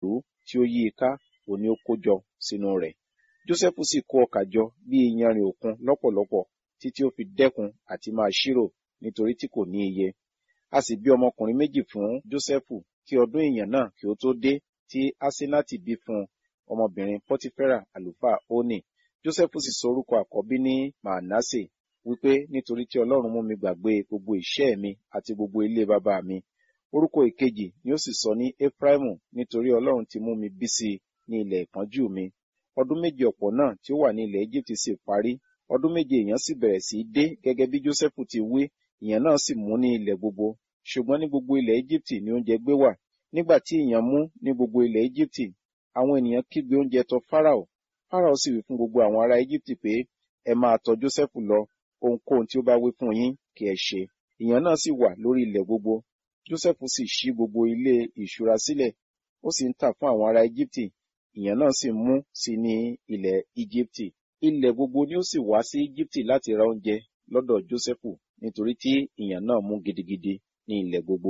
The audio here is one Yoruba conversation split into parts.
tí ó yí i ká òun ni ó kó jọ sínú rẹ̀. Jósẹ́fù sì kó ọkà jọ bí iyanrìn òkun lọ́pọ̀lọpọ̀ títí ó fi dẹ́kun àti máa ṣírò nítorí tí kò ní iye. A sì bí ọmọkùnrin méjì fún Jósẹ́fù kí ọdún ìyàn náà kí ó tó dé, tí Asenati bí fún ọmọbìnrin Pọtifera àlùfáà Oni. Jósẹ́fù sì sọ orúkọ àkọ́bí ní Manase, wípé nítorí tí Ọlọ́run mú mi gbàgbé gbogbo ìṣẹ́ mi àti gbogbo ilé bàbá mi. Orúkọ ìkejì ni ó sì sọ ní Efraimu, nítorí Ọlọ́run ti mú mi bí sí ní ilẹ̀ ìpọ́njú mi. Ọdún méje ọ̀pọ̀ náà tí ó wà ní ilẹ̀ Égíptì sì parí. Ọdún méje ìyàn sì bẹ̀rẹ̀ sí í dé gẹ́gẹ́ bí Jósẹ́fù ti wí, ìyàn náà sì mú ní ilẹ̀ gbogbo. Ṣùgbọ́n ní gbogbo ilẹ̀ Égíptì ni oúnjẹ gbé wà. Nígbà tí ìyàn mú ní gbogbo ilẹ̀ Égíptì, àwọn ènìyàn kígbe oúnjẹ tọ̀ Fáráò. Fáráò sì wí fún gbogbo àwọn ará Égíptì pé, ẹ máa tọ̀ Jósẹ́fù lọ, ohunkóhun tí ó bá wí fún yín kí ẹ ṣe. Ìyàn náà sì wà lórí ilẹ̀ gbogbo. Jósẹ́fù sì ṣí gbogbo ilé ìṣúra sílẹ̀, ó sì ń tà fún àwọn ará Égíptì. Ìyàn náà sì mú sí ní ilẹ̀ Íjíptì. Ilẹ̀ gbogbo ni ó sì wá sí Íjíptì láti ra oúnjẹ lọ́dọ̀ Jósẹ́fù, nítorí tí ìyàn náà mú gidigidi ní ilẹ̀ gbogbo.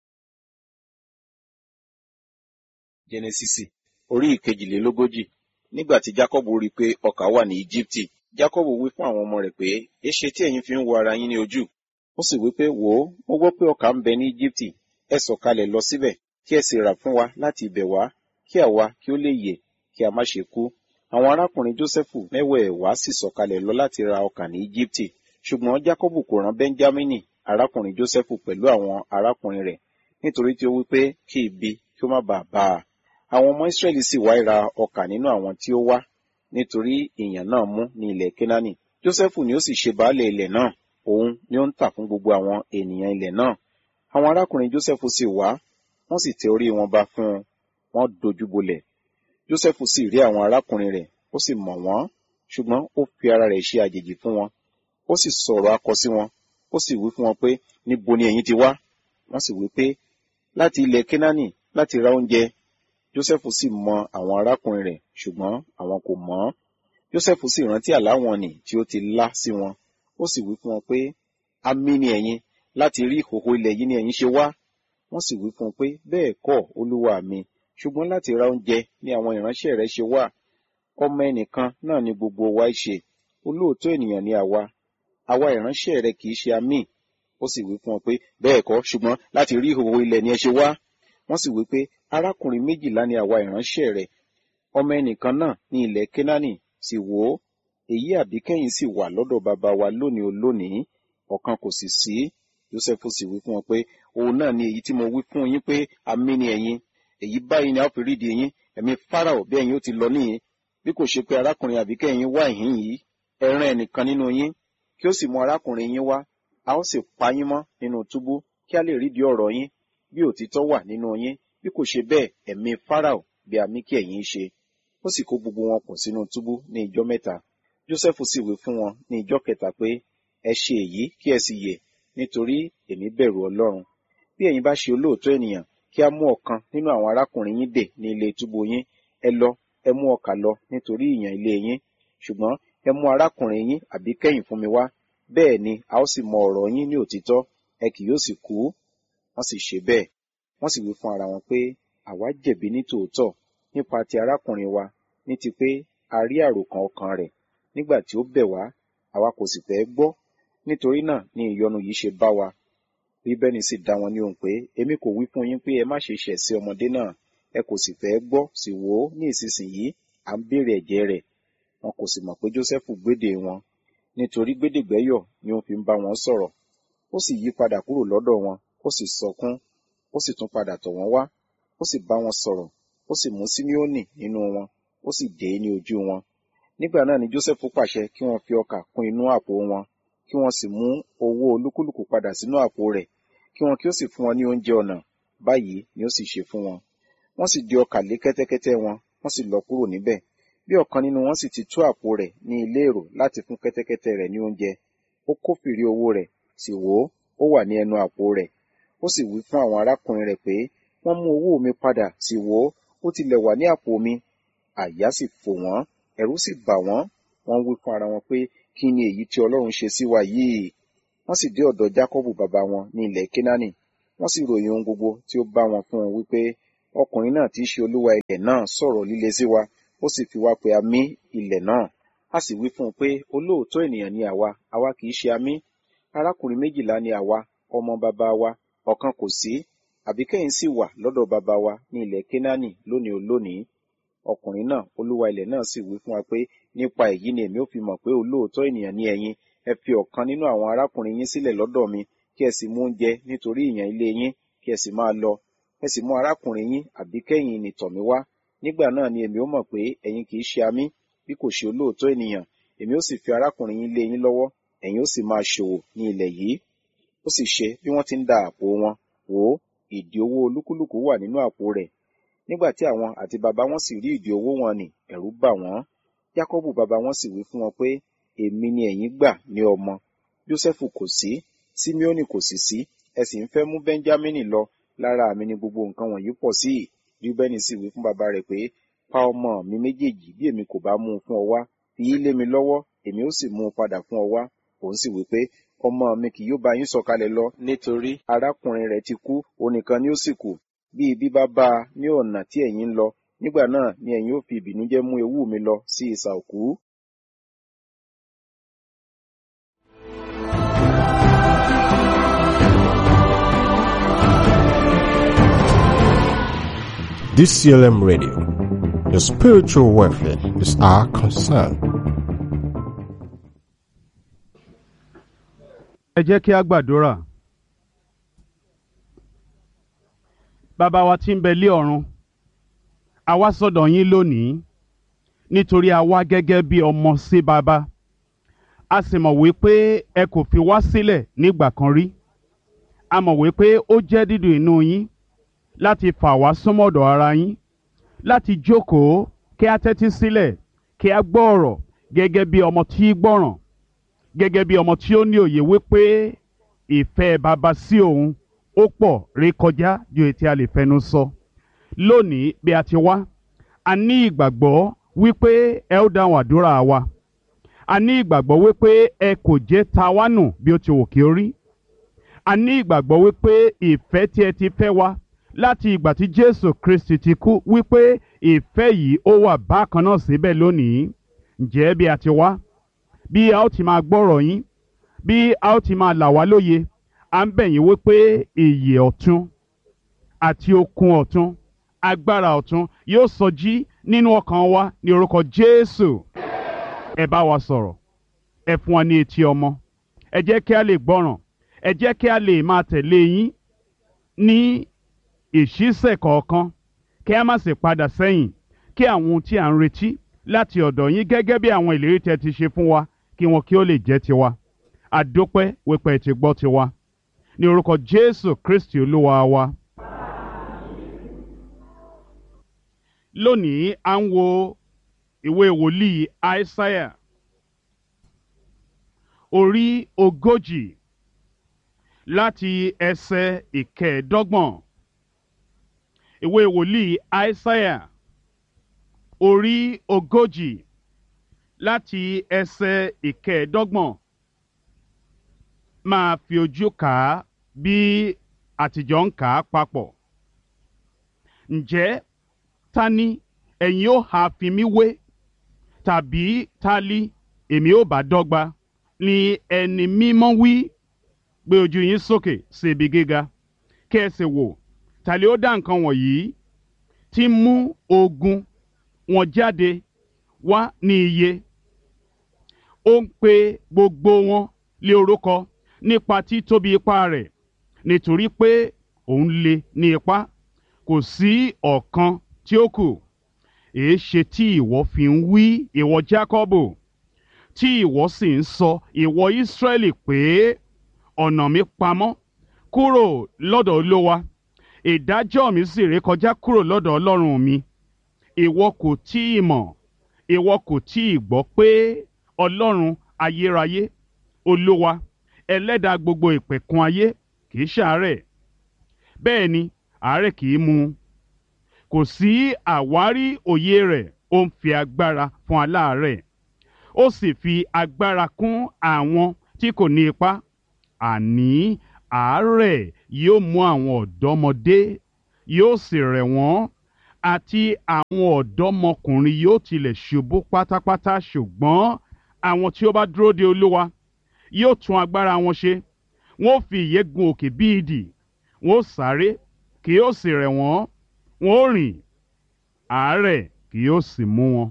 Jẹ́nẹ́sísì orí ìkejìlélógójì. Nígbà tí Jákọ́bù rí i pé ọkà wà ní Íjíptì, Jákọ́bù wí fún àwọn ọmọ rẹ̀ pé, èéṣe tí ẹ̀yin fi ń wo ara yín ní ojú? Ó sì wí pé, wò ó, mo gbọ́ pé ọkà ń bẹ ní Íjíptì, ẹ sọ̀kalẹ̀ lọ síbẹ̀, kí ẹ sì rà fún wa láti ibẹ̀ wá, kí àwa kí ó lè yè, kí a má ṣe kú. Àwọn arákùnrin Jósẹ́fù mẹ́wẹ̀ẹ̀wá sì sọ̀kalẹ̀ lọ láti ra ọkà ní Íjíptì. Ṣùgbọ́n Jákọ́bù kò rán Bẹ́ńjámínì, arákùnrin Jósẹ́fù pẹ̀lú àwọn arákùnrin rẹ̀, nítorí tí ó wí pé kí ibi kí ó má bàa bá a. Àwọn ọmọ Ísírẹ́lì sì wá ra ọkà nínú àwọn tí ó wá, nítorí ìyàn náà mú ní ilẹ̀ Kénáánì. Jósẹ́fù ni ó sì ṣe baálẹ̀ ilẹ̀ náà, òun ni ó ń tà fún gbogbo àwọn ènìyàn ilẹ̀ náà. Àwọn arákùnrin Jósẹ́fù sì wá, wọ́n sì tẹ orí wọn ba fún un, wọ́n dojúbolẹ̀. Jósẹ́fù sì rí àwọn arákùnrin rẹ̀, ó sì mọ̀ wọ́n, ṣùgbọ́n ó fi ara rẹ̀ ṣe àjèjì fún wọn. Ó sì sọ̀rọ̀ akọ sí wọn, ó sì wí fún wọn pé, níbo ni ẹ̀yin ti wá? Wọ́n sì wí pé, láti ilẹ̀ Kénáánì, láti ra oúnjẹ. Jósẹ́fù sì mọ àwọn arákùnrin rẹ̀, ṣùgbọ́n àwọn kò mọ̀ ọ́n. Jósẹ́fù sì rántí àlá wọn nì tí ó ti lá sí wọn. Ó sì wí fún wọn pé, àmì ni ẹ̀yin, láti rí ìhòhò ilẹ̀ yìí ni ẹ̀yin ṣe wá. Wọ́n sì wí fún un pé, bẹ́ẹ̀ kọ́, olúwa mi, ṣùgbọ́n láti ra oúnjẹ ni àwọn ìránṣẹ́ rẹ̀ ṣe wá. Ọmọ ẹnìkan náà ni gbogbo wa ṣe, olóòótọ́ ènìyàn ni àwa. Àwa ìránṣẹ́ rẹ̀ kì í ṣe àmì. Ó sì wí fún wọn pé, bẹ́ẹ̀ kọ́, ṣùgbọ́n láti rí ìhòhò ilẹ̀ ni ẹ ṣe wá. Wọ́n sì wí pé, arákùnrin méjìlá ni àwa ìránṣẹ́ rẹ̀. Ọmọ ẹnìkan náà ní ilẹ̀ Kénáánì, sì wò ó, èyí àbíkẹ́yìn sì wà lọ́dọ̀ bàbá wa lónìí olónìí, ọ̀kan kò sì sí. Jósẹ́fù sì wí fún wọn pé, òun náà ni èyí tí mo wí fún yín pé àmì ni ẹ̀yin. Èyí báyìí ni a ó fi rídìí yín, ẹ̀mí Fáráò bí ẹ̀yin ó ti lọ níyìn, bí kò ṣe pé arákùnrin àbíkẹ́yìn wá ìhín yìí. Ẹ rán ẹnìkan nínú yín, kí ó sì mú arákùnrin yín wá, a ó sì pa yín mọ́ nínú túbú, kí a lè rídìí ọ̀rọ̀ yín, bí òtítọ́ wà nínú yín, bí kò ṣe bẹ́ẹ̀ ẹ̀mí Fáráò bí àmì kí ẹ̀yin ṣe. Ó sì kó gbogbo wọn pọ̀ sínú túbú ní ijọ́ mẹ́ta. Jósẹ́fù sì wí fún wọn ní ijọ́ kẹta pé, ẹ ṣe èyí kí ẹ sì yè, nítorí èmi bẹ̀rù Ọlọ́run. Bí ẹ̀yin bá ṣe olóòótọ́ ènìyàn, kí a mú ọ̀kan nínú àwọn arákùnrin yín dè ní ilé túbú yín. Ẹ lọ, ẹ mú ọkà lọ nítorí ìyàn ilé yín. Ṣùgbọ́n ẹ mú arákùnrin yín àbíkẹ́yìn fún mi wá. Bẹ́ẹ̀ ni a ó sì mọ ọ̀rọ̀ yín ní òtítọ́, ẹ kì yóò sì kú. Wọ́n sì ṣe bẹ́ẹ̀. Wọ́n sì wí fún ara wọn pé, àwa jẹ̀bi ní tòótọ́ nípa ti arákùnrin wa, ní ti pé a rí àròkàn ọkàn rẹ̀. Nígbà tí ó bẹ̀ wá, àwa kò sì fẹ́ gbọ́. Nítorí náà ni ìyọnu yìí ṣe bá wa. Ríbẹ́nì sì dá wọn ní ohùn pé, èmi kò wí fún yín pé ẹ má ṣe ṣẹ̀ sí ọmọdé náà, ẹ kò sì fẹ́ gbọ́, sì wò ó ní ìsinsìnyí, à ń béèrè ẹ̀jẹ̀ rẹ̀. Wọn kò sì mọ̀ pé Jósẹ́fù gbédè wọn, nítorí gbédègbẹ́yọ̀ ni ó fi ń bá wọn sọ̀rọ̀. Ó sì yí padà kúrò lọ́dọ̀ wọn, ó sì sọkún, ó sì tún padà tọ̀ wọ́n wá, ó sì bá wọn sọ̀rọ̀, ó sì mú Símeónì nínú wọn, ó sì dè é ní ojú wọn. Nígbà náà ni Jósẹ́fù pàṣẹ kí wọ́n fi ọkà kún inú àpò wọn, kí wọ́n sì mú owó olúkúlùkù padà sínú àpò rẹ̀, kí wọn kí ó sì fún wọn ní oúnjẹ ọ̀nà. Báyìí ni ó sì ṣe fún wọn. Wọ́n sì di ọkà lé kẹ́tẹ́kẹ́tẹ́ wọn, wọ́n sì lọ kúrò níbẹ̀. Bí ọ̀kan nínú wọn sì ti tú àpò rẹ̀ ní ilé èrò láti fún kẹ́tẹ́kẹ́tẹ́ rẹ̀ ní oúnjẹ, ó kófìrí owó rẹ̀, sì wò ó, ó wà ní ẹnu àpò rẹ̀. Ó sì wí fún àwọn arákùnrin rẹ̀ pé, wọ́n mú owó mi padà, sì wò ó tilẹ̀ wà ní àpò mi. Àyà sì fò wọ́n, ẹ̀rù sì bà wọ́n. Wọ́n wí fún ara wọn pé, kí ni èyí tí Ọlọ́run ṣe sí wa yìí? Wọ́n sì dé ọ̀dọ̀ Jákọ́bù bàbá wọn ní ilẹ̀ Kénáánì. Wọ́n sì ròyìn ohun gbogbo tí ó bá wọn fún un wípé, ọkùnrin náà tí í ṣe olúwa ilẹ̀ náà sọ̀rọ̀ líle sí wa, ó sì fi wá pe amí ilẹ̀ náà. A sì wí fún un pé olóòótọ́ ènìyàn ni àwa kì í ṣe amí. Arákùnrin 12 ni àwa, ọmọ bàbá wa, ọ̀kan kò sí, àbí kẹ́yìn sì wà lọ́dọ̀ bàbá wa ní ilẹ̀ Kénáánì lónìí olónìí. Ọkùnrin náà, olúwa ilẹ̀ náà sì wí fún wa pé nípa èyí ni èmi ó fi mọ̀ pé olóòótọ́ ènìyàn ni ẹ̀yin. Ẹ fi ọ̀kan nínú àwọn arákùnrin yín sílẹ̀ lọ́dọ̀ mi, kí ẹ sì mú oúnjẹ nítorí ìyàn ilé yín, kí ẹ sì máa lọ. Ẹ sì mú arákùnrin yín àbí kẹ́yìn nì tọ̀ mí wá. Nígbà náà ni èmi ó mọ̀ pé ẹ̀yin kì í ṣe amí, bí kò ṣe olóòótọ́ ènìyàn. Èmi ó sì fi arákùnrin yín lé yín lọ́wọ́, ẹ̀yin ó sì máa ṣòwò ní ilẹ̀ yìí. Ó sì ṣe bí wọ́n ti ń da àpò wọn, wò ó, ìdì owó olúkúlùkù wà nínú àpò rẹ̀. Nígbà tí àwọn àti bàbá wọn sì rí ìdì owó wọn nì, ẹ̀rù bà wọ́n. Jákọ́bù bàbá wọn sì wí fún wọn pé, èmi ni ẹ̀yin gbà ní ọmọ. Jósẹ́fù kò sí, Síméónì kò sì sí, ẹ sì ń fẹ́ mú Bẹ́ńjámínì lọ, lára mi ni gbogbo nǹkan wọ̀nyí pọ̀ sí. Rúbẹ́nì sì wí fún bàbá rẹ̀ pé, pa ọmọ mi méjèèjì bí èmi kò bá mú un fún ọ wá, fi í lé mi lọ́wọ́, èmi ó sì mú un padà fún ọ wá. Òun sì wí pé, ọmọ mi kì yóò bá yín sọ̀kalẹ̀ lọ, nítorí arákùnrin rẹ̀ ti kú, òun nìkan ni ó sì kù. Bí ibi bá bá a ní ọ̀nà tí ẹ̀yin ń lọ, nígbà náà ni ẹ̀yin ó fi ìbìnújẹ́ mú ewú mi lọ sí isà òkú. DCLM Radio. Your spiritual welfare is our concern. Ẹ jẹ́ kí a gbàdúrà. Bàbá wa tí ń bẹ lé ọ̀run, a wá sọ́dọ̀ yín lónìí nítorí a wá gẹ́gẹ́ bí ọmọ sí bàbá. A sì mọ̀ wípé ẹ kò fi wá sílẹ̀ nígbà kan rí. A mọ̀ wípé ó jẹ́ dídùn inú yín láti fà wá súnmọ́dọ̀ ara yín, láti jókòó kí a tẹ́tí sílẹ̀, kí a gbọ́ ọ̀rọ̀ gẹ́gẹ́ bí ọmọ tí gbọ́ràn, gẹ́gẹ́ bí ọmọ tí ó ní òye wípé ìfẹ́ bàbá sí òun ó pọ̀ rékọjá ju èyí tí a lè fẹnu sọ. Lónìí bí a ti wá, a ní ìgbàgbọ́ wípé ẹ ó dáhùn àdúrà wa. A ní ìgbàgbọ́ wípé ẹ kò jẹ́ ta wá nù bí ó ti wù kí ó rí. A ní ìgbàgbọ́ wípé ìfẹ́ tí ẹ ti fẹ́ wa láti ìgbà tí Jésù Kristi ti kú, wípé ìfẹ́ yìí ó wà bákan náà síbẹ̀ lónìí. Ǹjẹ́ bí a ti wá, bí a ó ti máa gbọ́rọ̀ yín, bí a ó ti máa là wá lóye, à ń bẹ̀ yín wípé ìyè ọ̀tun àti okun ọ̀tun, agbára ọ̀tun yóò sọjí nínú ọkàn wa ní orúkọ Jésù. Ẹ bá wa sọ̀rọ̀, ẹ fún wa ní etí ọmọ, ẹ jẹ́ kí a lè gbọ́ràn, ẹ jẹ́ kí a lè máa tẹ̀lé yín ní ìṣísẹ̀ kọ̀ọ̀kan, kí a má sì padà sẹ́yìn, kí àwọn ohun tí à ń retí láti ọ̀dọ̀ yín gẹ́gẹ́ bí àwọn ìlérí tẹ́ ti ṣe fún wa, kí wọn kí ó lè jẹ́ tiwa. Àdópẹ́ wípé ẹ ti gbọ́ tiwa. Ní orúkọ Jésù Kristi Olúwa wa. Lónìí à ń wo ìwé wòlíì Aísáyà orí 40 láti ẹsẹ̀ 25. Ìwé wòlíì Aísáyà orí 40 láti ẹsẹ̀ 25. Máa fi ojú kà á bí àtijọ́ ń kà á papọ̀. Ǹjẹ́ ta ni ẹ̀yin ó ha fi mí wé, tàbí ta li èmi ó bá dọ́gba? Ni ẹni mímọ́ wí. Gbé ojú yín sókè sí ibi gíga, kí ẹ sì wò, ta li ó dá nǹkan wọ̀nyí tí mú ogun wọn jáde wá ní iye? Ó ń pe gbogbo wọn lé orúkọ nípa títóbi ipá rẹ̀, nítorí pé òun lé ní ipá, kò sí ọ̀kan tí ó kù. Èéṣe tí ìwọ fi ń wí, ìwọ Jákọ́bù, tí ìwọ sì ń sọ, ìwọ Ísírẹ́lì, pé ọ̀nà mi pamọ́ kúrò lọ́dọ̀ Olúwa, ìdájọ́ mi sì rékọjá kúrò lọ́dọ̀ Ọlọ́run mi? Ìwọ kò tí ì mọ̀, ìwọ kò tí ì gbọ́ pé Ọlọ́run ayérayé, Olúwa, ẹlẹ́dàá gbogbo ìpẹ̀kun ayé, kì í ṣàárẹ̀, bẹ́ẹ̀ ni àárẹ̀ kì í mú un. Kò sí àwárí òye rẹ̀, ó ń fi agbára fún aláàárẹ̀, ó sì fi agbára kún àwọn tí kò ní ipá. Àní àárẹ̀ yóò mú àwọn ọ̀dọ́mọdé, yóò sì rẹ̀ wọ́n àti àwọn ọ̀dọ́mọkùnrin yóò tilẹ̀ ṣubú pátápátá, ṣùgbọ́n àwọn tí ó bá dúró de Olúwa yóò tún agbára wọn ṣe. Wọ́n ó fi ìyẹ́ gun òkè bí idì, wọ́n ó sáré kì yóò sì rẹ̀ wọ́n, wọ́n ó rìn àárẹ̀ kì yóò sì mú wọn.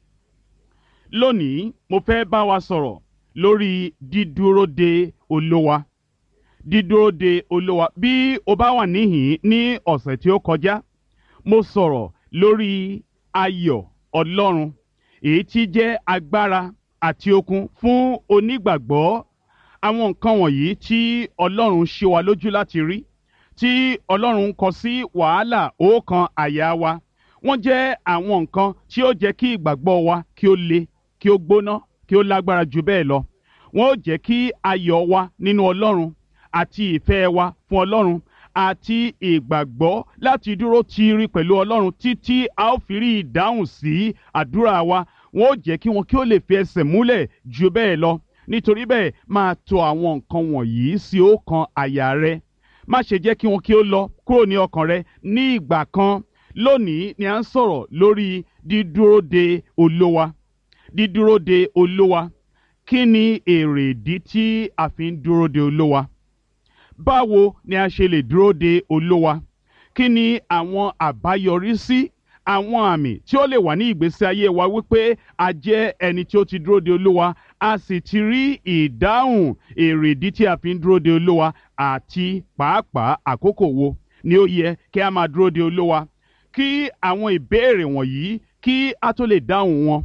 Lónìí mo fẹ́ bá wa sọ̀rọ̀ lórí dídúró de Olúwa. Dídúró de Olúwa. Bí o bá wà níhìn ní ọ̀sẹ̀ tí ó kọjá, mo sọ̀rọ̀ lórí ayọ̀ Ọlọ́run, èyí tí jẹ́ agbára àti okun fún onígbàgbọ́. Àwọn nǹkan wọ̀nyí tí Ọlọ́run ṣe wa lójú láti rí, tí Ọlọ́run kọ sí wàhálà ọkàn àyà wa, wọ́n jẹ́ àwọn nǹkan tí ó jẹ́ kí ìgbàgbọ́ wa kí ó le, kí ó gbóná, kí ó lágbára jù bẹ́ẹ̀ lọ. Wọ́n ó jẹ́ kí ayọ̀ wa nínú Ọlọ́run àti ìfẹ́ wa fún Ọlọ́run àti ìgbàgbọ́ láti dúró tiiri pẹ̀lú Ọlọ́run títí a ó fi rí ìdáhùn sí àdúrà wa. Wọ́n ó jẹ́ kí wọn kí ó lè fi ẹsẹ̀ múlẹ̀ jù bẹ́ẹ̀ lọ. Nítorí bẹ́ẹ̀, máa tò àwọn nǹkan wọ̀nyí sí ọkàn àyà rẹ. Má ṣe jẹ́ kí wọn kí ó lọ kúrò ní ọkàn rẹ ní ìgbà kan. Lónìí ni à ń sọ̀rọ̀ lórí dídúró de Olúwa. Dídúró de Olúwa. Kí ni èrè ìdí tí a fi ń dúró de Olúwa? Báwo ni a ṣe lè dúró de Olúwa? Kí ni àwọn àbáyọrísí, àwọn àmì tí ó lè wà ní ìgbésí ayé wa wípé a jẹ́ ẹni tí ó ti dúró de Olúwa, a sì ti rí ìdáhùn èrè ìdí tí a fi ń dúró de Olúwa, àti pàápàá àkókò wo ni ó yẹ kí a máa dúró de Olúwa? Kí àwọn ìbéèrè wọ̀nyí kí a tó lè dáhùn wọn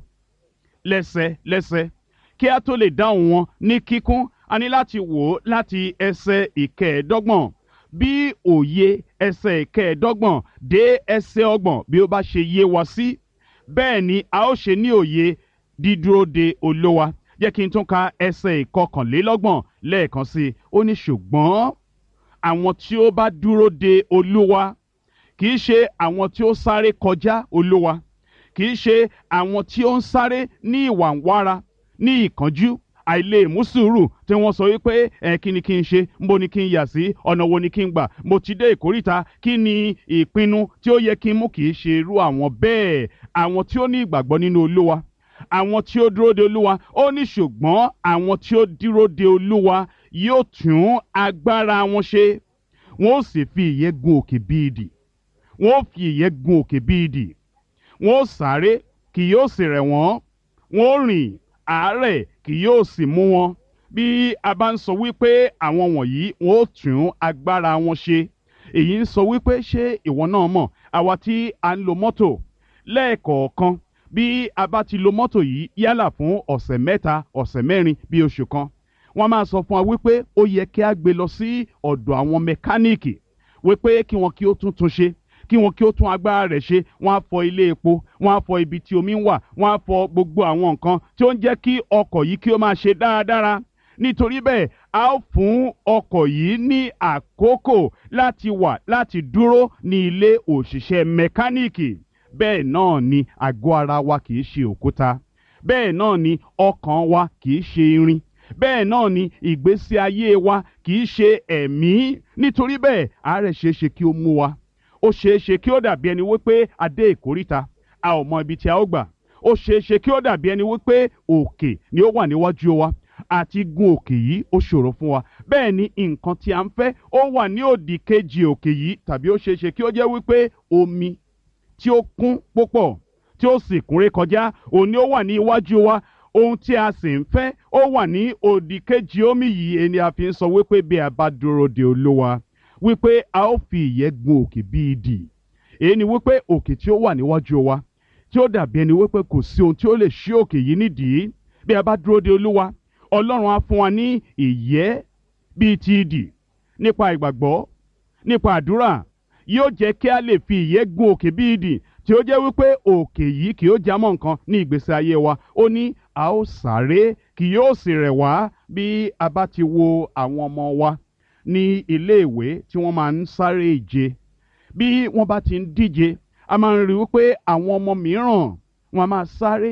lẹ́sẹlẹ́sẹ, kí a tó lè dáhùn wọn ní kíkún, a ní láti wò ó láti ẹsẹ̀ ìkẹẹ̀ẹ́dọ́gbọ̀n. Bí òye ẹsẹ̀ ìkẹẹ̀ẹ́dọ́gbọ̀n dé ẹsẹ̀ ọgbọ̀n bí ó bá ṣe yé wa sí, bẹ́ẹ̀ ni a ó ṣe ní òye dídúró de Olúwa. Jẹ́ kí n tún ka ẹsẹ̀ ìkọkànlélọ́gbọ̀n lẹ́ẹ̀kan sí i. Ó ní ṣùgbọ́n àwọn tí ó bá dúró de Olúwa kì í ṣe àwọn tí ó sáré kọjá Olúwa, kì í ṣe àwọn tí ó ń sáré ní ìwàǹwara, ní ìkánjú, àìlè mú sùúrù, tí wọ́n sọ wípé kí ni kí n ṣe, níbo ni kí n yà sí, ọ̀nà wo ni kí n gbà, mo ti dé ìkóríta, kí ni ìpinnu tí ó yẹ kí n mú? Kì í ṣe irú àwọn bẹ́ẹ̀. Àwọn tí ó ní ìgbàgbọ́ nínú Olúwa, àwọn tí ó dúró de Olúwa, ó ní ṣùgbọ́n àwọn tí ó dúró de Olúwa yóò tún agbára wọn ṣe. Wọ́n ó sì fi ìyẹ́ gun òkè bí idì, wọ́n ó fi ìyẹ́ gun òkè bí idì, wọ́n ó sáré kì yóò sì rẹ̀ wọ́n, wọ́n ó rìn àárẹ̀ kì yóò sì mú wọn. Bí a bá ń sọ wípé àwọn wọ̀nyí wọ́n ó tún agbára wọn ṣe, èyí ń sọ wípé ṣé ìwọ náà mọ̀, àwa tí a ń lo mọ́tò lẹ́ẹ̀kọ̀ọ̀kan, bí a bá ti lo mọ́tò yìí yálà fún ọ̀sẹ̀ mẹ́ta, ọ̀sẹ̀ mẹ́rin, bí oṣù kan, wọ́n máa sọ fún wa wípé ó yẹ kí a gbé lọ sí ọ̀dọ̀ àwọn mẹkáníìkì wípé kí wọn kí ó tún ṣe, kí wọn kí ó tún agbára rẹ̀ ṣe. Wọ́n á fọ ilé epo, wọ́n á fọ ibi tí omi ń wà, wọ́n á fọ gbogbo àwọn nǹkan tí ó ń jẹ́ kí ọkọ̀ yìí kí ó máa ṣe dáradára. Nítorí bẹ́ẹ̀, a ó fún ọkọ̀ yìí ní àkókò láti wà, láti dúró ní ilé òṣìṣẹ́ mẹkáníìkì. Bẹ́ẹ̀ náà ni àgọ́ ara wa kì í ṣe òkúta. Bẹ́ẹ̀ náà ni ọkàn wa kì í ṣe irin. Bẹ́ẹ̀ náà ni ìgbésí ayé wa kì í ṣe ẹ̀mí. Nítorí bẹ́ẹ̀, àárẹ̀ ṣeé ṣe kí ó mú wa. Ó ṣeé ṣe kí ó dàbí ẹni wípé a dé ìkóríta, a ò mọ ibi tí a ó gbà. Ó ṣeé ṣe kí ó dàbí ẹni wípé òkè ni ó wà níwájú wa, àti gun òkè yìí ó ṣòro fún wa. Bẹ́ẹ̀ ni nǹkan tí a ń fẹ́ ó wà ní òdì kejì òkè yìí, tàbí ó ṣeé ṣe kí ó jẹ́ wípé omi tí ó kún púpọ̀ tí ó sì kúnré kọjá, òun ni ó wà ní iwájú wa. Ohun tí a sì ń fẹ́ ó wà ní òdì kejì omi yìí. Ẹni a fi ń sọ wípé bí a bá dúró de Olúwa, wípé a ó fi ìyẹ́ gun òkè bí idì. Èyí ni wípé òkè tí ó wà níwájú wa, tí ó dàbí ẹni wípé kò sí ohun tí ó lè ṣí òkè yìí nídìí. Bí a bá dúró de Olúwa, Ọlọ́run á fún wa ní ìyẹ́ bíi ti idì. Nípa ìgbàgbọ́, nípa àdúrà, yóò jẹ́ kí a lè fi ìyẹ́ gun òkè bí idì, tí ó jẹ́ wípé òkè yìí kì yóò jámọ́ nǹkan ní ìgbésí ayé wa. Ó ní a ó sáré kì yóò sì rẹ̀ wá. Bí a bá ti wo àwọn ọmọ wa ní iléèwé tí wọ́n máa ń sáré ìje, bí wọ́n bá ti ń díje, a máa ń rí wípé àwọn ọmọ mìíràn wọ́n máa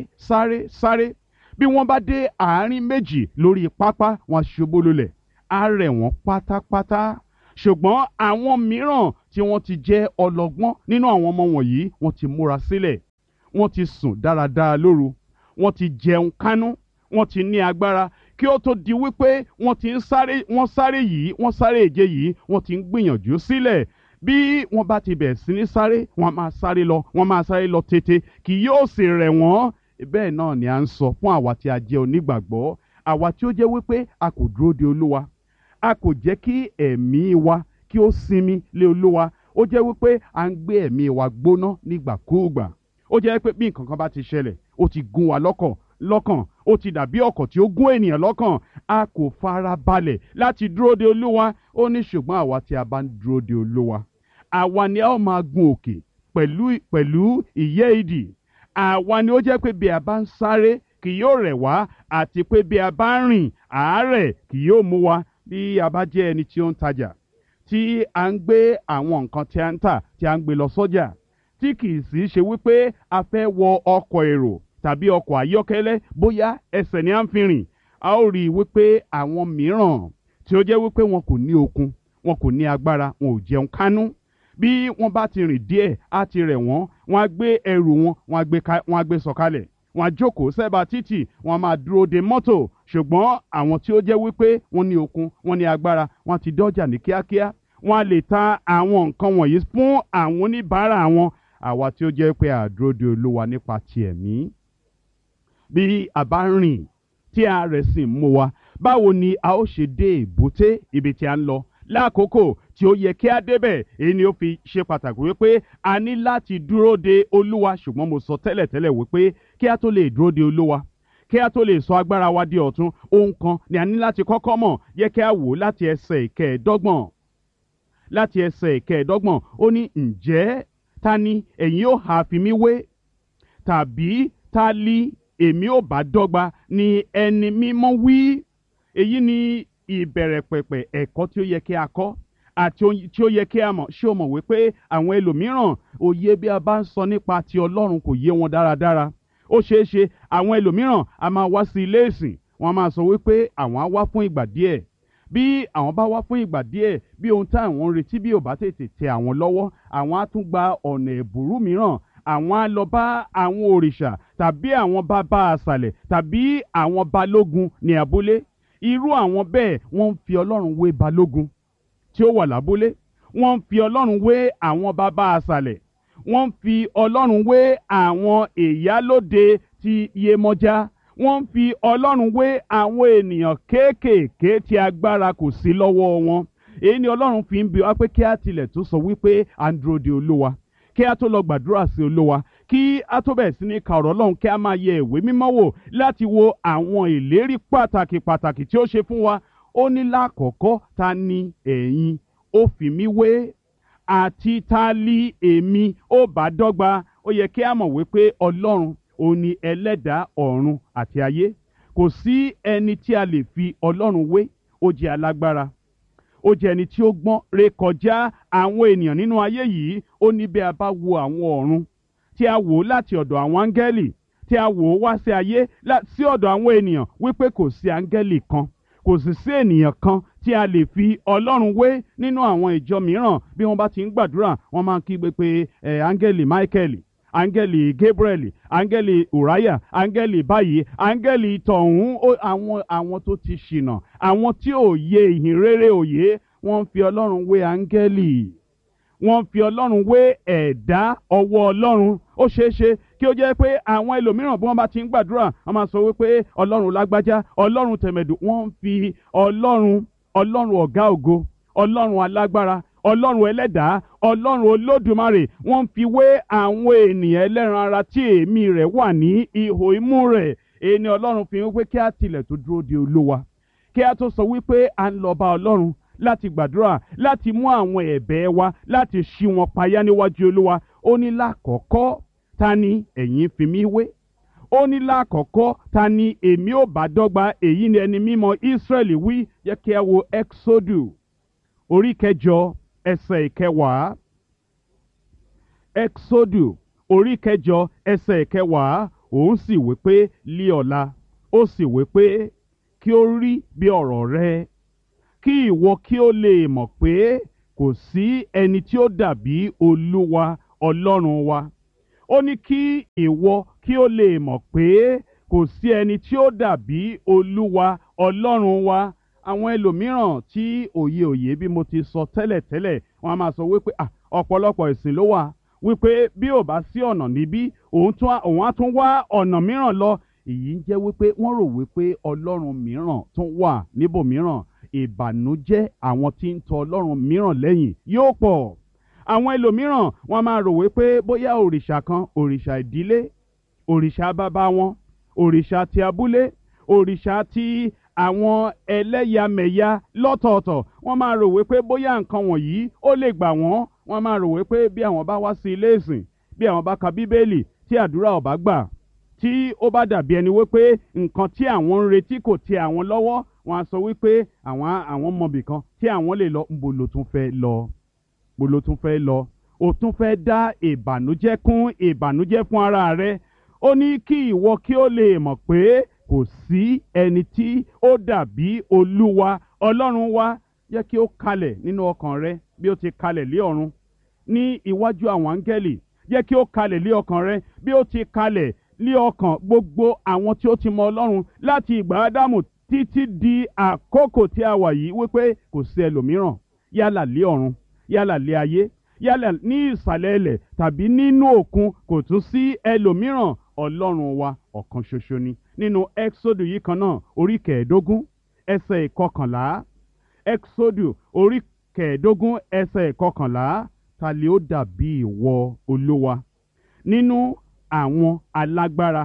sáré. Bí wọ́n bá dé àárín méjì lórí pápá, wọ́n ṣubú lulẹ̀, á rẹ̀ wọ́n pátápátá. Ṣùgbọ́n àwọn mìíràn tí wọ́n ti jẹ́ ọlọ́gbọ́n nínú àwọn ọmọ wọ̀nyí wọ́n ti múra sílẹ̀, wọ́n ti sùn dáradára lóru, wọ́n ti jẹun kánú, wọ́n ti ní agbára kí ó tó di wípé wọ́n ti ń sáré, wọ́n sáré ìje yìí, wọ́n ti ń gbìyànjú sílẹ̀. Bí wọ́n bá ti bẹ̀rẹ̀ sí ní sáré, wọ́n máa sáré lọ tètè, kì yóò sì rẹ̀ wọ́n. Bẹ́ẹ̀ náà ni à ń sọ fún àwa tí a jẹ́ onígbàgbọ́, àwa tí ó jẹ́ wípé a kò dúró de Olúwa, a kò jẹ́ kí ẹ̀mí wa kí ó sinmi lé Olúwa. Ó jẹ́ wípé à ń gbé ẹ̀mí wa gbóná nígbàkúùgbà. Ó jẹ́ pé bí nǹkan kan bá ti ṣẹlẹ̀, ó ti gún wa lọ́kàn, ó ti dàbí ọ̀kọ̀ tí ó gún ènìyàn lọ́kàn. A kò fara balẹ̀ láti dúró de Olúwa. Ó ní ṣùgbọ́n àwa tí a bá ń dúró de Olúwa, àwa ni a ó máa gun òkè pẹ̀lú ìyẹ́ idì. Àwa ni ó jẹ́ pé bí a bá ń sáré kì yóò rẹ̀ wá, àti pé bí a bá ń rìn àárẹ̀ kì yóò mú wa. Bí a bá jẹ́ ẹni tí ó ń tajà, tí a ń gbé àwọn nǹkan tí a ń tà tí a ń gbé lọ sọ́jà, tí kì í sì ṣe wípé a fẹ́ wọ ọkọ̀ èrò tàbí ọkọ̀ ayọ́kẹ́lẹ́, bóyá ẹsẹ̀ ni a ń fi rìn, a ó rí i wípé àwọn mìíràn tí ó jẹ́ wípé wọn kò ní okun, wọn kò ní agbára, wọn ò jẹun kánú. Bí wọ́n bá ti rìn díẹ̀ á ti rẹ̀ wọ́n, wọ́n á gbé ẹrù wọn, wọ́n á gbé sọ̀kalẹ̀, wọ́n á jókòó sẹ́bàá títì, wọ́n á máa dúró de mọ́tò. Ṣùgbọ́n àwọn tí ó jẹ́ wípé wọ́n ní okun, wọ́n ní agbára, wọ́n ti dọ́jà ní kíákíá, wọ́n á lè ta àwọn nǹkan wọ̀nyí fún àwọn oníbàárà wọn. Àwa tí ó jẹ́ pé a dúró de Olúwa nípa ti ẹ̀mí, bí a bá rìn tí a rẹ̀ sì mú wa, báwo ni a ó ṣe dé èbúté ibi tí a ń lọ lákòókò tí ó yẹ kí a débẹ̀? Èyí ni ó fi ṣe pàtàkì wípé a ní láti dúró de Olúwa. Ṣùgbọ́n mo sọ tẹ́lẹ̀tẹ́lẹ̀ wípé kí a tó lè dúró de Olúwa, kí a tó lè sọ agbára wa di ọ̀tun, ohun kan ni a ní láti kọ́kọ́ mọ̀. Yẹ kí a wò láti ẹsẹ̀ ìkẹẹ̀ẹ́dọ́gbọ̀n. Láti ẹsẹ̀ ìkẹẹ̀ẹ́dọ́gbọ̀n ó ní, ǹjẹ́ ta ni ẹ̀yin ó ha fi mí wé? Tàbí ta li èmi ò bá dọ́gba ni ẹni mímọ́ wí? Èyí ni ìbẹ̀rẹ̀ pẹ̀pẹ̀ ẹ̀kọ́ tí ó yẹ kí a kọ́ àti tí ó yẹ kí a mọ̀. Ṣé o mọ̀ wípé àwọn ẹlòmíràn òye bí a bá ń sọ nípa ti Ọlọ́run kò yé wọn dáradára? Ó ṣeé ṣe àwọn ẹlòmíràn a máa wá sí ilé ìsìn, wọ́n máa sọ wípé àwọn á wá fún ìgbà díẹ̀. Bí àwọn bá wá fún ìgbà díẹ̀, bí ohun tí àwọn ń retí bí ò bá tètè tẹ àwọn lọ́wọ́, àwọn á tún gba ọ̀nà ẹ̀bùrú mìíràn. Àwọn á lọ bá àwọn òrìṣà tàbí àwọn bàbá àṣàlẹ̀ tàbí àwọn balógun ní abúlé. Irú àwọn bẹ́ẹ̀ wọ́n ń fi Ọlọ́run wé balógun tí ó wà lábúlé, wọ́n ń fi Ọlọ́run wé àwọn bàbá àṣàlẹ̀, wọ́n ń fi Ọlọ́run wé àwọn ìyálóde ti Yemọja, wọ́n ń fi Ọlọ́run wé àwọn ènìyàn kéékèèké tí agbára kò sí lọ́wọ́ wọn. Èyí ni Ọlọ́run fi ń bi wá pé kí a tilẹ̀ tó sọ wípé à ń dúró de Olúwa, kí a tó lọ gbàdúrà sí Olúwa, kí a tó bẹ̀rẹ̀ sí ní ka ọ̀rọ̀ Ọlọ́run, kí a máa yẹ ìwé mímọ́ wò láti wo àwọn ìlérí pàtàkì tí ó ṣe fún wa. Ó ní lákọ̀ọ́kọ́, ta ni ẹ̀yin ó fi mí wé? Àti ta li èmi ó bá dọ́gba? Ó yẹ kí a mọ̀ wípé Ọlọ́run òun ni ẹlẹ́dàá ọ̀run àti ayé. Kò sí ẹni tí a lè fi Ọlọ́run wé. Ó jẹ́ alágbára, ó jẹ́ ẹni tí ó gbọ́n rékọjá àwọn ènìyàn nínú ayé yìí. Ó ní bí a bá wo àwọn ọ̀run, tí a wò ó láti ọ̀dọ̀ àwọn áńgẹ́lì, tí a wò ó wá sí ayé sí ọ̀dọ̀ àwọn ènìyàn, wípé kò sí áńgẹ́lì kan, kò sì sí ènìyàn kan tí a lè fi Ọlọ́run wé. Nínú àwọn ìjọ mìíràn, bí wọ́n bá ti ń gbàdúrà, wọ́n máa ń kígbe pé áńgẹ́lì Michael, áńgẹ́lì Gabriel, áńgẹ́lì Uriah, áńgẹ́lì báyìí, áńgẹ́lì tọ̀hún. Àwọn tó ti ṣìnà, àwọn tí ò yé ìhìn rere òye, wọ́n ń fi Ọlọ́run wé áńgẹ́lì, wọ́n ń fi Ọlọ́run wé ẹ̀dá ọwọ́ Ọlọ́run. Ó ṣeé ṣe kí ó jẹ́ pé àwọn ẹlòmíràn bí wọ́n bá ti ń gbàdúrà, wọ́n máa sọ wípé Ọlọ́run lágbájá, Ọlọ́run tẹ̀mẹ̀dù. Wọ́n ń fi Ọlọ́run ọ̀gá ògo, Ọlọ́run alágbára, Ọlọ́run ẹlẹ́dàá, Ọlọ́run olódùmarè, wọ́n ń fi wé àwọn ènìyàn ẹlẹ́ran ara tí èémí rẹ̀ wà ní ihò imú rẹ̀. Èyí ni Ọlọ́run fi wípé kí a tilẹ̀ tó dúró de Olúwa, kí a tó sọ wípé à ń lọ bá Ọlọ́run láti gbàdúrà, láti mú àwọn ẹ̀bẹ̀ wa, láti ṣí wọn payá níwájú Olúwa. Ó ní lákọ̀ọ́kọ́, ta ni ẹ̀yin fi mí wé? Ó ní lákọ̀ọ́kọ́, ta ni èmi ò bá dọ́gba? Èyí ni ẹni mímọ́ Ísírẹ́lì wí. Yẹ kí a wo Exodu orí kẹjọ ẹsẹ̀ ìkẹwàá. Exodu orí kẹjọ ẹsẹ̀ ìkẹwàá. Òun sì wí pé lí ọ̀la, ó sì wí pé kí ó rí bí ọ̀rọ̀ rẹ, kí ìwọ kí ó lè mọ̀ pé kò sí ẹni tí ó dàbí Olúwa Ọlọ́run wa. Ó ní kí ìwọ kí ó lè mọ̀ pé kò sí ẹni tí ó dàbí Olúwa Ọlọ́run wa. Àwọn ẹlòmíràn tí òye bí mo ti sọ tẹ́lẹ̀tẹ́lẹ̀, wọ́n á máa sọ wípé ọ̀pọ̀lọpọ̀ ẹ̀sìn ló wà, wípé bí ò bá sí ọ̀nà níbí òun á tún wá ọ̀nà mìíràn lọ. Èyí ń jẹ́ wípé wọ́n rò wípé Ọlọ́run mìíràn tún wà níbòmíràn. Ìbànújẹ́ àwọn tí ń tọ Ọlọ́run mìíràn lẹ́yìn yóò pọ̀. Àwọn ẹlòmíràn wọ́n máa rò wípé bóyá òrìṣà kan, òrìṣà ìdílé, òrìṣà bàbá wọn, òrìṣà ti abúlé, òrìṣà ti àwọn ẹlẹ́yàmẹ̀yà lọ́tọ̀ọ̀tọ̀, wọ́n máa rò wípé bóyá nǹkan wọ̀nyí ó lè gbà wọ́n. Wọ́n máa rò wípé bí àwọn bá wá sí ilé ìsìn, bí àwọn bá ka Bíbélì, tí àdúrà ò bá gbà, tí ó bá dàbí ẹni wípé nǹkan tí àwọn ń retí kò tẹ́ àwọn lọ́wọ́, wọ́n á sọ wípé àwọn mọ̀bì kan tí àwọn lè lọ. Ńbo ló tún fẹ́ lọ? Ńbo ló tún fẹ́ lọ? O tún fẹ́ dá ìbànújẹ́ kún ìbànújẹ́ fún ara rẹ. Ó ní kí ìwọ kí ó lè mọ̀ pé kò sí ẹni tí ó dàbí Olúwa Ọlọ́run wa. Jẹ́ kí ó kalẹ̀ nínú ọkàn rẹ bí ó ti kalẹ̀ lé ọ̀run ní iwájú àwọn áńgẹ́lì. Jẹ́ kí ó kalẹ̀ lé ọkàn rẹ bí ó ti kalẹ̀ lé ọkàn gbogbo àwọn tí ó ti mọ Ọlọ́run láti ìgbà Ádámù títí di àkókò tí a wà yìí, wípé kò sí ẹlòmíràn yálà lé ọ̀run, yálà lé ayé, yálà ní ìsàlẹ̀ ilẹ̀ tàbí nínú òkun, kò tún sí ẹlòmíràn. Ọlọ́run wa ọ̀kan ṣoṣo ni. Nínú Ẹ́kísódù yìí kan náà, orí 15 ẹsẹ̀ 11. Ẹ́kísódù orí 15 ẹsẹ̀ 11. Ta lè ó dàbí ìwọ Olúwa nínú àwọn alágbára?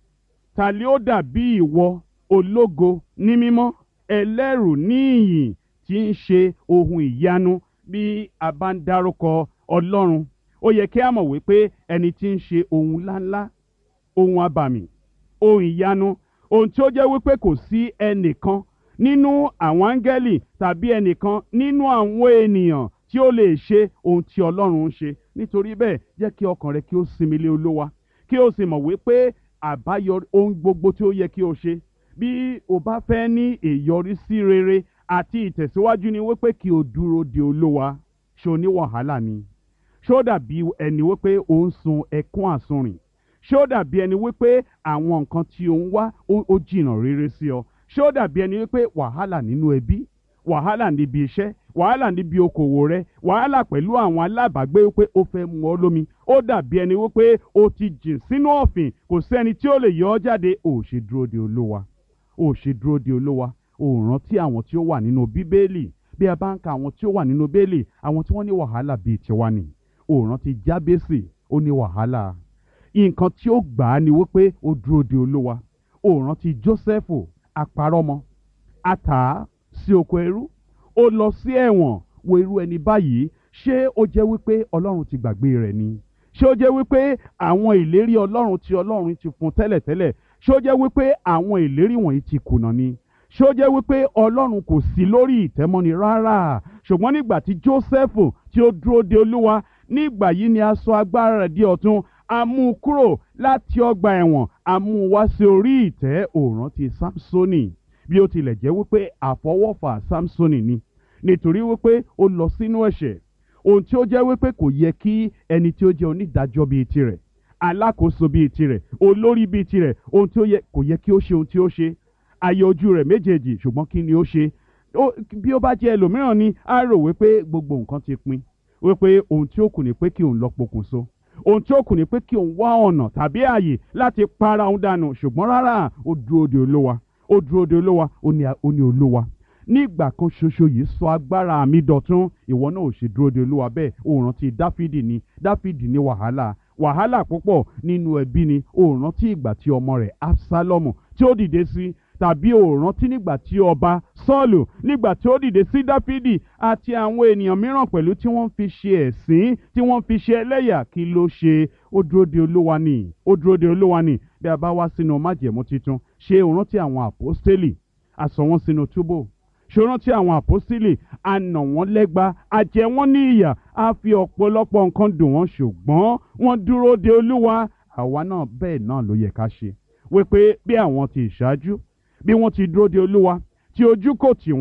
Ta lè ó dàbí ìwọ ológo ní mímọ́, ẹlẹ́rù ní ìyìn, tí ń ṣe ohun ìyanu? Bí a bá ń dárúkọ Ọlọ́run, ó yẹ kí a mọ̀ wípé ẹni tí ń ṣe ohun ńláńlá, ohun abàmì, ohun ìyanu, ohun tí ó jẹ́ wípé kò sí ẹnìkan nínú àwọn áńgẹ́lì tàbí ẹnìkan nínú àwọn ènìyàn tí ó lè ṣe ohun tí Ọlọ́run ń ṣe. Nítorí bẹ́ẹ̀, jẹ́ kí ọkàn rẹ kí ó sinmi lé Olúwa, kí ó sì mọ̀ wípé àbáyọ ohun gbogbo tí ó yẹ kí o ṣe bí o bá fẹ́ ní ìyọrísí rere àti ìtẹ̀síwájú ni wípé kí o dúró de Olúwa. Ṣé o ní wàhálà ni? Ṣé ó dàbí ẹni wípé o ń sun ẹkún àsunrìn? Ṣé ó dàbí ẹni wípé àwọn nǹkan tí o ń wá ó jìnnà rere sí ọ? Ṣé ó dàbí ẹni wípé wàhálà nínú ẹbí, wàhálà níbi iṣẹ́, wàhálà níbi okòwò rẹ, wàhálà pẹ̀lú àwọn alábàágbé wípé ó fẹ́ mu ọ lómi? Ó dàbí ẹni wípé o ti jìn sínú ọ̀fìn, kò sẹ́ni tí ó lè yọ ọ́ jáde. Ò ṣe dúró de Olúwa. Ò ṣe dúró de Olúwa. Ò rántí àwọn tí ó wà nínú Bíbélì. Bí a bá ń ka àwọn tí ó wà nínú Bíbélì, àwọn tí wọ́n ní wàhálà bíi tiwa ni. Ò rántí Jábésì, ó ní wàhálà. Nǹkan tí ó gbà á ni wípé ó dúró de Olúwa. Ò rántí Jósẹ́fù, àparọ́mọ, a tà á sí oko ẹrú, ó lọ sí ẹ̀wọ̀n. Wo irú ẹni báyìí, ṣé ó jẹ́ wípé Ọlọ́run ti gbàgbé rẹ̀ ni? Ṣé ó jẹ́ wípé àwọn ìlérí Ọlọ́run tí Ọlọ́run ti fún tẹ́lẹ̀tẹ́lẹ̀, ṣé ó jẹ́ wípé àwọn ìlérí wọ̀nyí ti kùnà ni? Ṣé ó jẹ́ wípé Ọlọ́run kò sí lórí ìtẹ́mọ́ni rárá? Ṣùgbọ́n nígbà tí Jósẹ́fù tí ó dúró de Olúwa, nígbà yìí ni a sọ agbára rẹ̀ di ọ̀tun. A mú un kúrò láti ọgbà ẹ̀wọ̀n, a mú un wá sí orí ìtẹ́. Ó rántí Sámsónì, bí ó tilẹ̀ jẹ́ wípé àfọwọ́fà Sámsónì ni, nítorí wípé ó lọ sínú ẹ̀ṣẹ̀. Ohun tí ó jẹ́ wípé kò yẹ kí ẹni tí ó jẹ́ onídàájọ́ bíi tirẹ̀, alákòóso bíi tirẹ̀, olórí bíi tirẹ̀, ohun tí ó yẹ kò yẹ kí ó ṣe ohun tí ó ṣe. Ayé ojú rẹ̀ méjèèjì, ṣùgbọ́n kí ni ó ṣe? Bí ó bá jẹ́ ẹlòmíràn ni, á rò wípé gbogbo nǹkan ti pin, wípé ohun tí ó kù ni pé kí òun lọ pokùnso, ohun tí ó kù ni pé kí òun wá ọ̀nà tàbí ààyè láti para òun dànù. Ṣùgbọ́n rárá, ó dúró de Olúwa. Ó dúró de Olúwa. Ó ní Olúwa nígbà kan ṣoṣo yìí sọ agbára mi dọ̀tun. Ìwọ náà ò ṣe dúró de Olúwa bẹ́ẹ̀. Ó rántí Dáfídì ni. Dáfídì ní wàhálà púpọ̀ nínú ẹbí ni. Ó rántí ìgbà tí ọmọ rẹ̀ Absalomu tí ó dìde sí, tàbí ó rántí nígbà tí ọba Sọ́ọ̀lù nígbà tí ó dìde sí Dáfídì àti àwọn ènìyàn mìíràn pẹ̀lú tí wọ́n fi ṣe ẹ̀sín, tí wọ́n fi ṣe ẹlẹ́yà. Kí ló ṣe? Ó dúró de Olúwa ni. Ó dúró de Olúwa ni. Bí a bá wá sínú májẹ̀mú titun, ṣé ó rántí àwọn àpọ́stélì? A sọ wọ́n sínú túbú. Ṣé ó rántí àwọn àpọ́stélì? A nà wọ́n lẹ́gba, a jẹ wọ́n ní ìyà, a fi ọ̀pọ̀lọpọ̀ nǹkan dùn wọ́n, ṣùgbọ́n wọ́n dúró de Olúwa. Àwa náà bẹ́ẹ̀ náà ló yẹ ká ṣe, wípé bí àwọn ti ìṣáájú, bí wọ́n ti dúró de Olúwa, tí ojú kò tì wọ́n,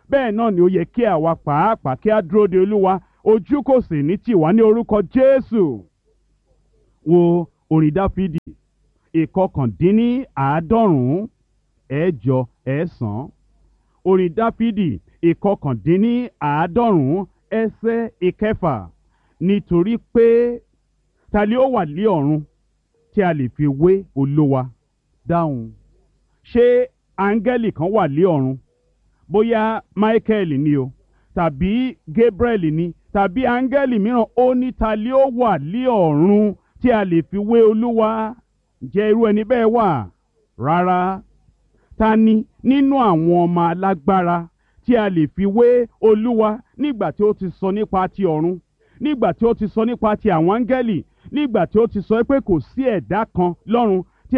bẹ́ẹ̀ náà ni ó yẹ kí àwa pàápàá kí á dúró de Olúwa, ojú kò sì ní tì wá ní orúkọ Jésù. Wo orin Dáfídì ìkọkàndínníàádọ́rùn-ún ẹ̀jọ ẹ̀sán. Orin Dáfídì ìkọkàndínníàádọ́rùn-ún ẹsẹ̀ ìkẹfà. Nítorí pé ta ni ó wà ní ọ̀run tí a lè fi wé Olúwa? Dáhùn. Ṣé áńgẹ́lì kan wà ní ọ̀run? Bóyá Michael ni o, tàbí Gabriel ni, tàbí áńgẹ́lì mìíràn, ó ní ta ni ó wà ní ọ̀run tí a lè fi wé Olúwa? Ǹjẹ́ irú ẹni bẹ́ẹ̀ wà? Rárá. Ta ni nínú àwọn ọmọ alágbára tí a lè fi wé Olúwa nígbà tí ó ti sọ nípa ti ọ̀run, nígbà tí ó ti sọ nípa ti àwọn áńgẹ́lì, nígbà tí ó ti sọ pé kò sí ẹ̀dá kan lọ́run tí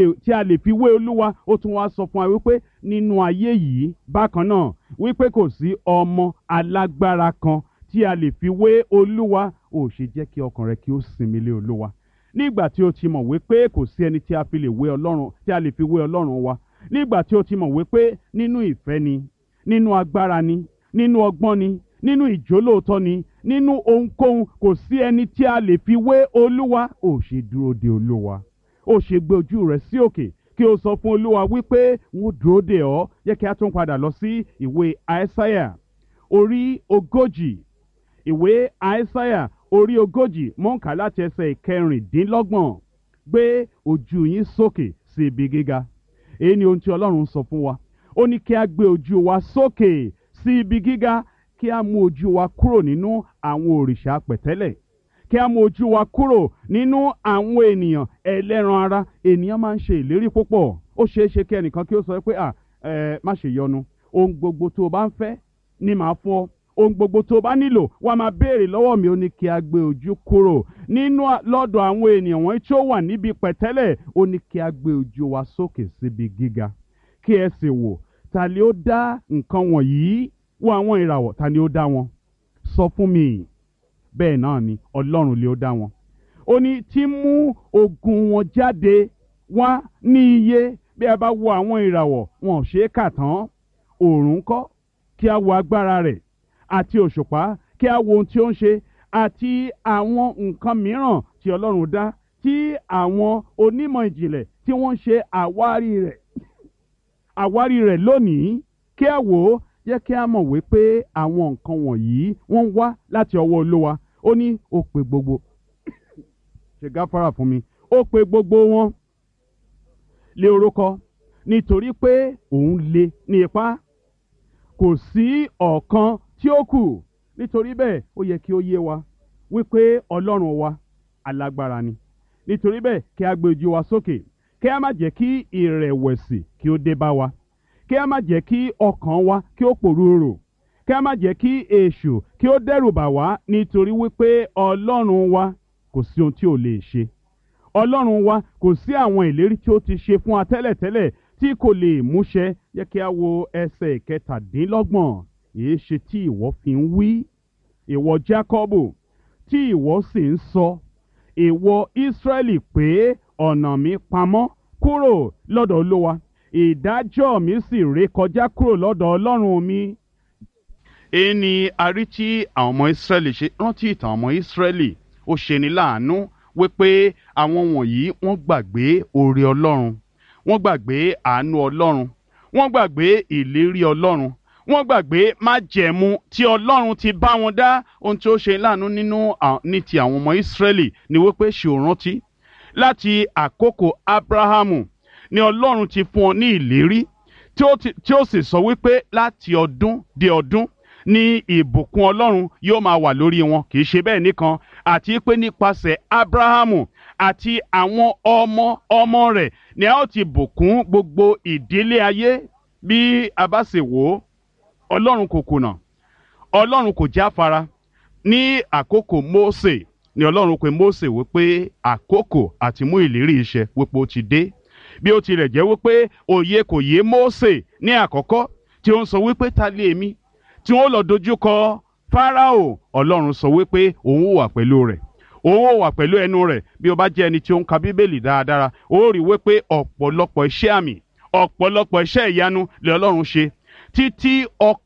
a lè fi wé Olúwa? Ó tún wá sọ fún wa wípé nínú ayé yìí bákan náà wípé kò sí ọmọ alágbára kan tí a lè fi wé Olúwa. Ó ṣe jẹ́ kí ọkàn rẹ kí ó sinmi lé Olúwa nígbà tí ó ti mọ̀ wípé kò sí ẹni tí a fi lè wé Ọlọ́run, tí a lè fi wé Ọlọ́run wa, nígbà tí ó ti mọ̀ wípé nínú ìfẹ́ ni, nínú agbára ni, nínú ọgbọ́n ni, nínú ìjólóòtọ́ ni, nínú ohunkóhun kò sí ẹni tí a lè fi wé Olúwa. Ó ṣe dúró de Olúwa, ó ṣe gbé ojú rẹ sí òkè kí o sọ fún Olúwa wípé wọ́n dúró de ọ́. Yẹ kí a tún padà lọ sí ìwé Aísáyà orí ogójì. Ìwé Aísáyà orí ogójì, mò ń kà láti ẹsẹ̀ ìkẹrìndínlọ́gbọ̀n. Gbé ojú yín sókè sí ibi gíga. Èyí ni ohun tí Ọlọ́run sọ fún wa. Ó ní kí a gbé ojú wa sókè sí ibi gíga, kí a mú ojú wa kúrò nínú àwọn òrìṣà pẹ̀tẹ́lẹ̀, kí a mú ojú wa kúrò nínú àwọn ènìyàn ẹlẹ́ran ara. Ènìyàn máa ń ṣe ìlérí púpọ̀. Ó ṣeé ṣe kí ẹnìkan kí ó sọ pé má ṣe yọnu, ohun gbogbo tó o bá ń fẹ́ ni màá fún ọ, ohun gbogbo tó o bá nílò wàá máa béèrè lọ́wọ́ mi. Ó ní kí a gbé ojú kúrò lọ́dọ̀ àwọn ènìyàn wọ̀nyí tí ó wà níbi pẹ̀tẹ́lẹ̀. Ó ní kí a gbé ojú wa sókè síbi gíga, kí ẹ sì wò ta ni ó dá nǹkan wọ̀nyí. Wo àwọn ìràwọ̀, ta ni ó dá wọn? Sọ fún mi. Bẹ́ẹ̀ náà ni Ọlọ́run lé ó dá wọn. Ó ní tí mú ogun wọn jáde wá ní iye. Bí a bá wo àwọn ìràwọ̀, wọn ò ṣeé kà tán. Òòrùn ńkọ́? Kí a wo agbára rẹ̀, àti òṣùpá, kí a wo ohun tí ó ń ṣe, àti àwọn nǹkan mìíràn tí Ọlọ́run dá, tí àwọn onímọ̀ ìjìnlẹ̀ tí wọ́n ń ṣe àwárí rẹ̀ lónìí. Kí a wò ó, jẹ́ kí a mọ̀ wípé àwọn nǹkan wọ̀nyí wọ́n wá láti ọwọ́ Olúwa. Ó ní ó pe gbogbo ṣe gáfárà fún mi, ó pe gbogbo wọn lé orúkọ, nítorí pé òun lé ní ipá, kò sí ọ̀kan tí ó kù. Nítorí bẹ́ẹ̀ ó yẹ kí ó yé wa wípé Ọlọ́run wa alágbára ni. Nítorí bẹ́ẹ̀ kí a gbé ojú wa sókè, kí a má jẹ́ kí ìrẹ̀wẹ̀sì kí ó dé bá wa, kí a má jẹ́ kí ọkàn wa kí ó pòrúurù, kí a má jẹ́ kí èṣù kí ó dẹ́rù bà wá. Nítorí wípé Ọlọ́run wa kò sí ohun tí ò lè ṣe. Ọlọ́run wa kò sí àwọn ìlérí tí ó ti ṣe fún wa tẹ́lẹ̀tẹ́lẹ̀ tí kò lè múṣẹ. Yẹ kí a wo ẹsẹ̀ ìkẹtàdínlọ́gbọ̀n. Èé ṣe tí ìwọ fi ń wí, ìwọ Jákọ́bù, tí ìwọ sì ń sọ, ìwọ Ísírẹ́lì, pé ọ̀nà mi pamọ́ kúrò lọ́dọ̀ Olúwa, ìdájọ́ mi sì ré kọjá kúrò lọ́dọ̀ Ọlọ́run mi. Èyí ni a rí tí àwọn ọmọ Ísírẹ́lì ṣe. Rántí ìtàn ọmọ Ísírẹ́lì. Ó ṣeni láàánú wípé àwọn wọ̀nyí wọ́n gbàgbé oore Ọlọ́run, wọ́n gbàgbé àánú Ọlọ́run, wọ́n gbàgbé ìlérí Ọlọ́run, wọ́n gbàgbé májẹ̀mú tí Ọlọ́run ti bá wọn dá. Ohun tí ó ṣe láàánú ní ti àwọn ọmọ Ísírẹ́lì ni wípé ṣe ò rántí láti àkókò Ábúráhámù ni Ọlọ́run ti fún ọ ní ìlérí tí ó sì sọ wípé láti ọdún dé ọdún ní ìbùkún Ọlọ́run yóò máa wà lórí wọn. Kì í ṣe bẹ́ẹ̀ nìkan, àti pé nípasẹ̀ Ábúráhámù àti àwọn ọmọ rẹ̀ ni a ó ti bùkún gbogbo ìdílé ayé. Bí a bá sì wò ó, Ọlọ́run kò kùnà, Ọlọ́run kò jáfara. Ní àkókò Mósè ni Ọlọ́run pè Mósè wípé àkókò àti mú ìlérí iṣẹ́ wípé ó ti dé. Bí ó tilẹ̀ jẹ́ wípé òye kò yé Mósè ní àkọ́kọ́, tí ó ń sọ wípé ta lé èmi tí wọ́n lọ dojúkọ Fáráò, Ọlọ́run sọ wípé òun ó wà pẹ̀lú rẹ̀, òun ó wà pẹ̀lú ẹnu rẹ̀. Bí o bá jẹ́ ẹni tí ó ń ka Bíbélì dáradára, ó rí wípé ọ̀pọ̀lọpọ̀ iṣẹ́ àmì, ọ̀pọ̀lọpọ̀ iṣẹ́ ìyanu lé Ọlọ́run ṣe, títí ọkàn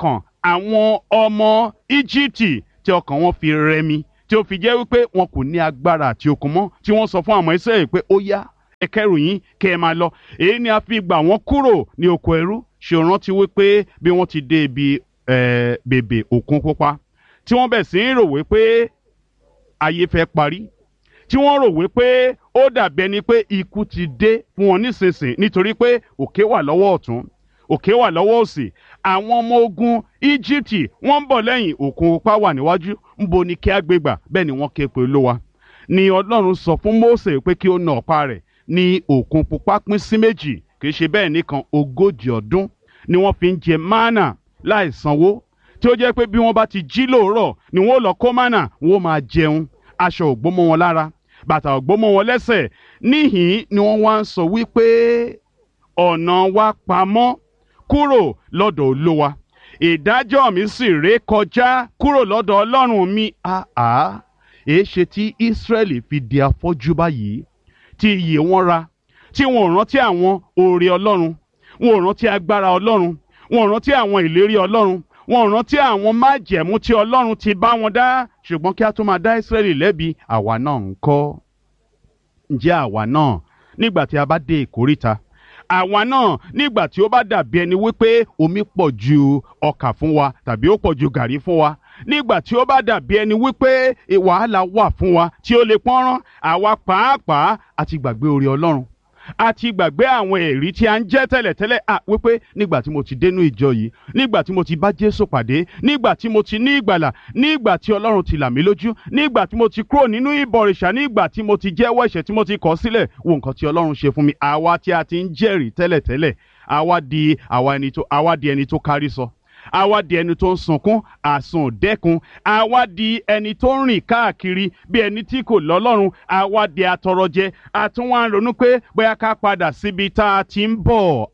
àwọn ọmọ Íjíbítì tí ọkàn wọn fi rẹmi tí ó fi jẹ́ wípé wọn kò ní agbára àti okun mọ́ tí wọ́n sọ fún àwọn Ísírẹ́lì pé ó yá ẹ kẹ́rù yín kẹ́ ẹ máa lọ. Èyí ni a fi gbà wọ́n kúrò ní oko ẹrú. Ṣé o rántí wípé bí wọ́n ti dé ibi bèbè òkun pupa tí wọ́n bẹ̀ sí ń rò wípé ayé fẹ́ parí, tí wọ́n rò wípé ó dàbí ẹni pé ikú ti dé fún wọn nísinsìnyí nítorí pé òkè wà lọ́wọ́ ọ̀tún òkè wà lọ́wọ́ òsì. Àwọn ọmọ ogun Íjíbítì wọ́n ń bọ̀ lẹ́yìn, òkun pupa wà níwájú. Ńbo ni kí á gbé gbà? Bẹ́ẹ̀ ni wọ́n ké pe Olúwa. Ni Ọlọ́run sọ fún Mósè pé kí ó na ọ̀pá rẹ̀, ní òkun pupa pín sí méjì. Kì í ṣe bẹ́ẹ̀ nìkan, 40 ọdún ni wọ́n fi ń jẹ mánà láì sanwó, tí ó jẹ́ pé bí wọ́n bá ti jí lóòrọ̀ ni wọ́n lọ kó mánà, wọ́n máa jẹun. Aṣọ ò gbó mọ́ wọn lára, bàtà ò gbó mọ́ wọn lẹ́sẹ̀. Níhìn ni wọ́n wá ń sọ wípé ọ̀nà wa pamọ́ kúrò lọ́dọ̀ Olúwa, ìdájọ́ mi sì ré kọjá kúrò lọ́dọ̀ Ọlọ́run mi. Èéṣe tí Ísírẹ́lì fi di afọ́jú báyìí, tí iyè wọn ra, tí wọn ò rántí àwọn oore Ọlọ́run, wọn ò rántí agbára Ọlọ́run, wọn ò rántí àwọn ìlérí Ọlọ́run, wọn ò rántí àwọn májẹ̀mú tí Ọlọ́run ti bá wọn dá. Ṣùgbọ́n kí a tó máa dá Ísírẹ́lì lẹ́bi, àwa náà ńkọ́? Ǹjẹ́ àwa náà nígbà tí a bá dé ìkóríta, àwa náà nígbà tí ó bá dàbí ẹni wípé omi pọ̀ ju ọkà fún wa tàbí ó pọ̀ ju gàrí fún wa, nígbà tí ó bá dàbí ẹni wípé wàhálà wà fún wa tí ó lè pọ́nrán, àwa pàápàá àti gbàgbé oore Ọlọ́run, àti gbàgbé àwọn ẹ̀rí tí a ń jẹ́ tẹ́lẹ̀tẹ́lẹ̀. Wípé nígbà tí mo ti dénú ìjọ yìí, nígbà tí mo ti bá Jésù pàdé, nígbà tí mo ti ní ìgbàlà, nígbà tí Ọlọ́run ti là mí lójú, nígbà tí mo ti kúrò nínú ìbọ̀rìṣà, nígbà tí mo ti jẹ́wọ́ ẹ̀ṣẹ̀ tí mo ti kọ̀ sílẹ̀, wo nǹkan tí Ọlọ́run ṣe fún mi. Àwa tí a ti ń jẹ́rìí tẹ́lẹ̀tẹ́lẹ̀, àwa di ẹni tó kárí sọ, àwa di ẹni tó ń sunkún àsundẹ́kun, àwa di ẹni tó ń rìn káàkiri bí ẹni tí kò lọ́lọ́run, àwa di atọrọjẹ, àtúnwá ń ronú pé bóyá ká padà síbi tá a ti ń bọ̀.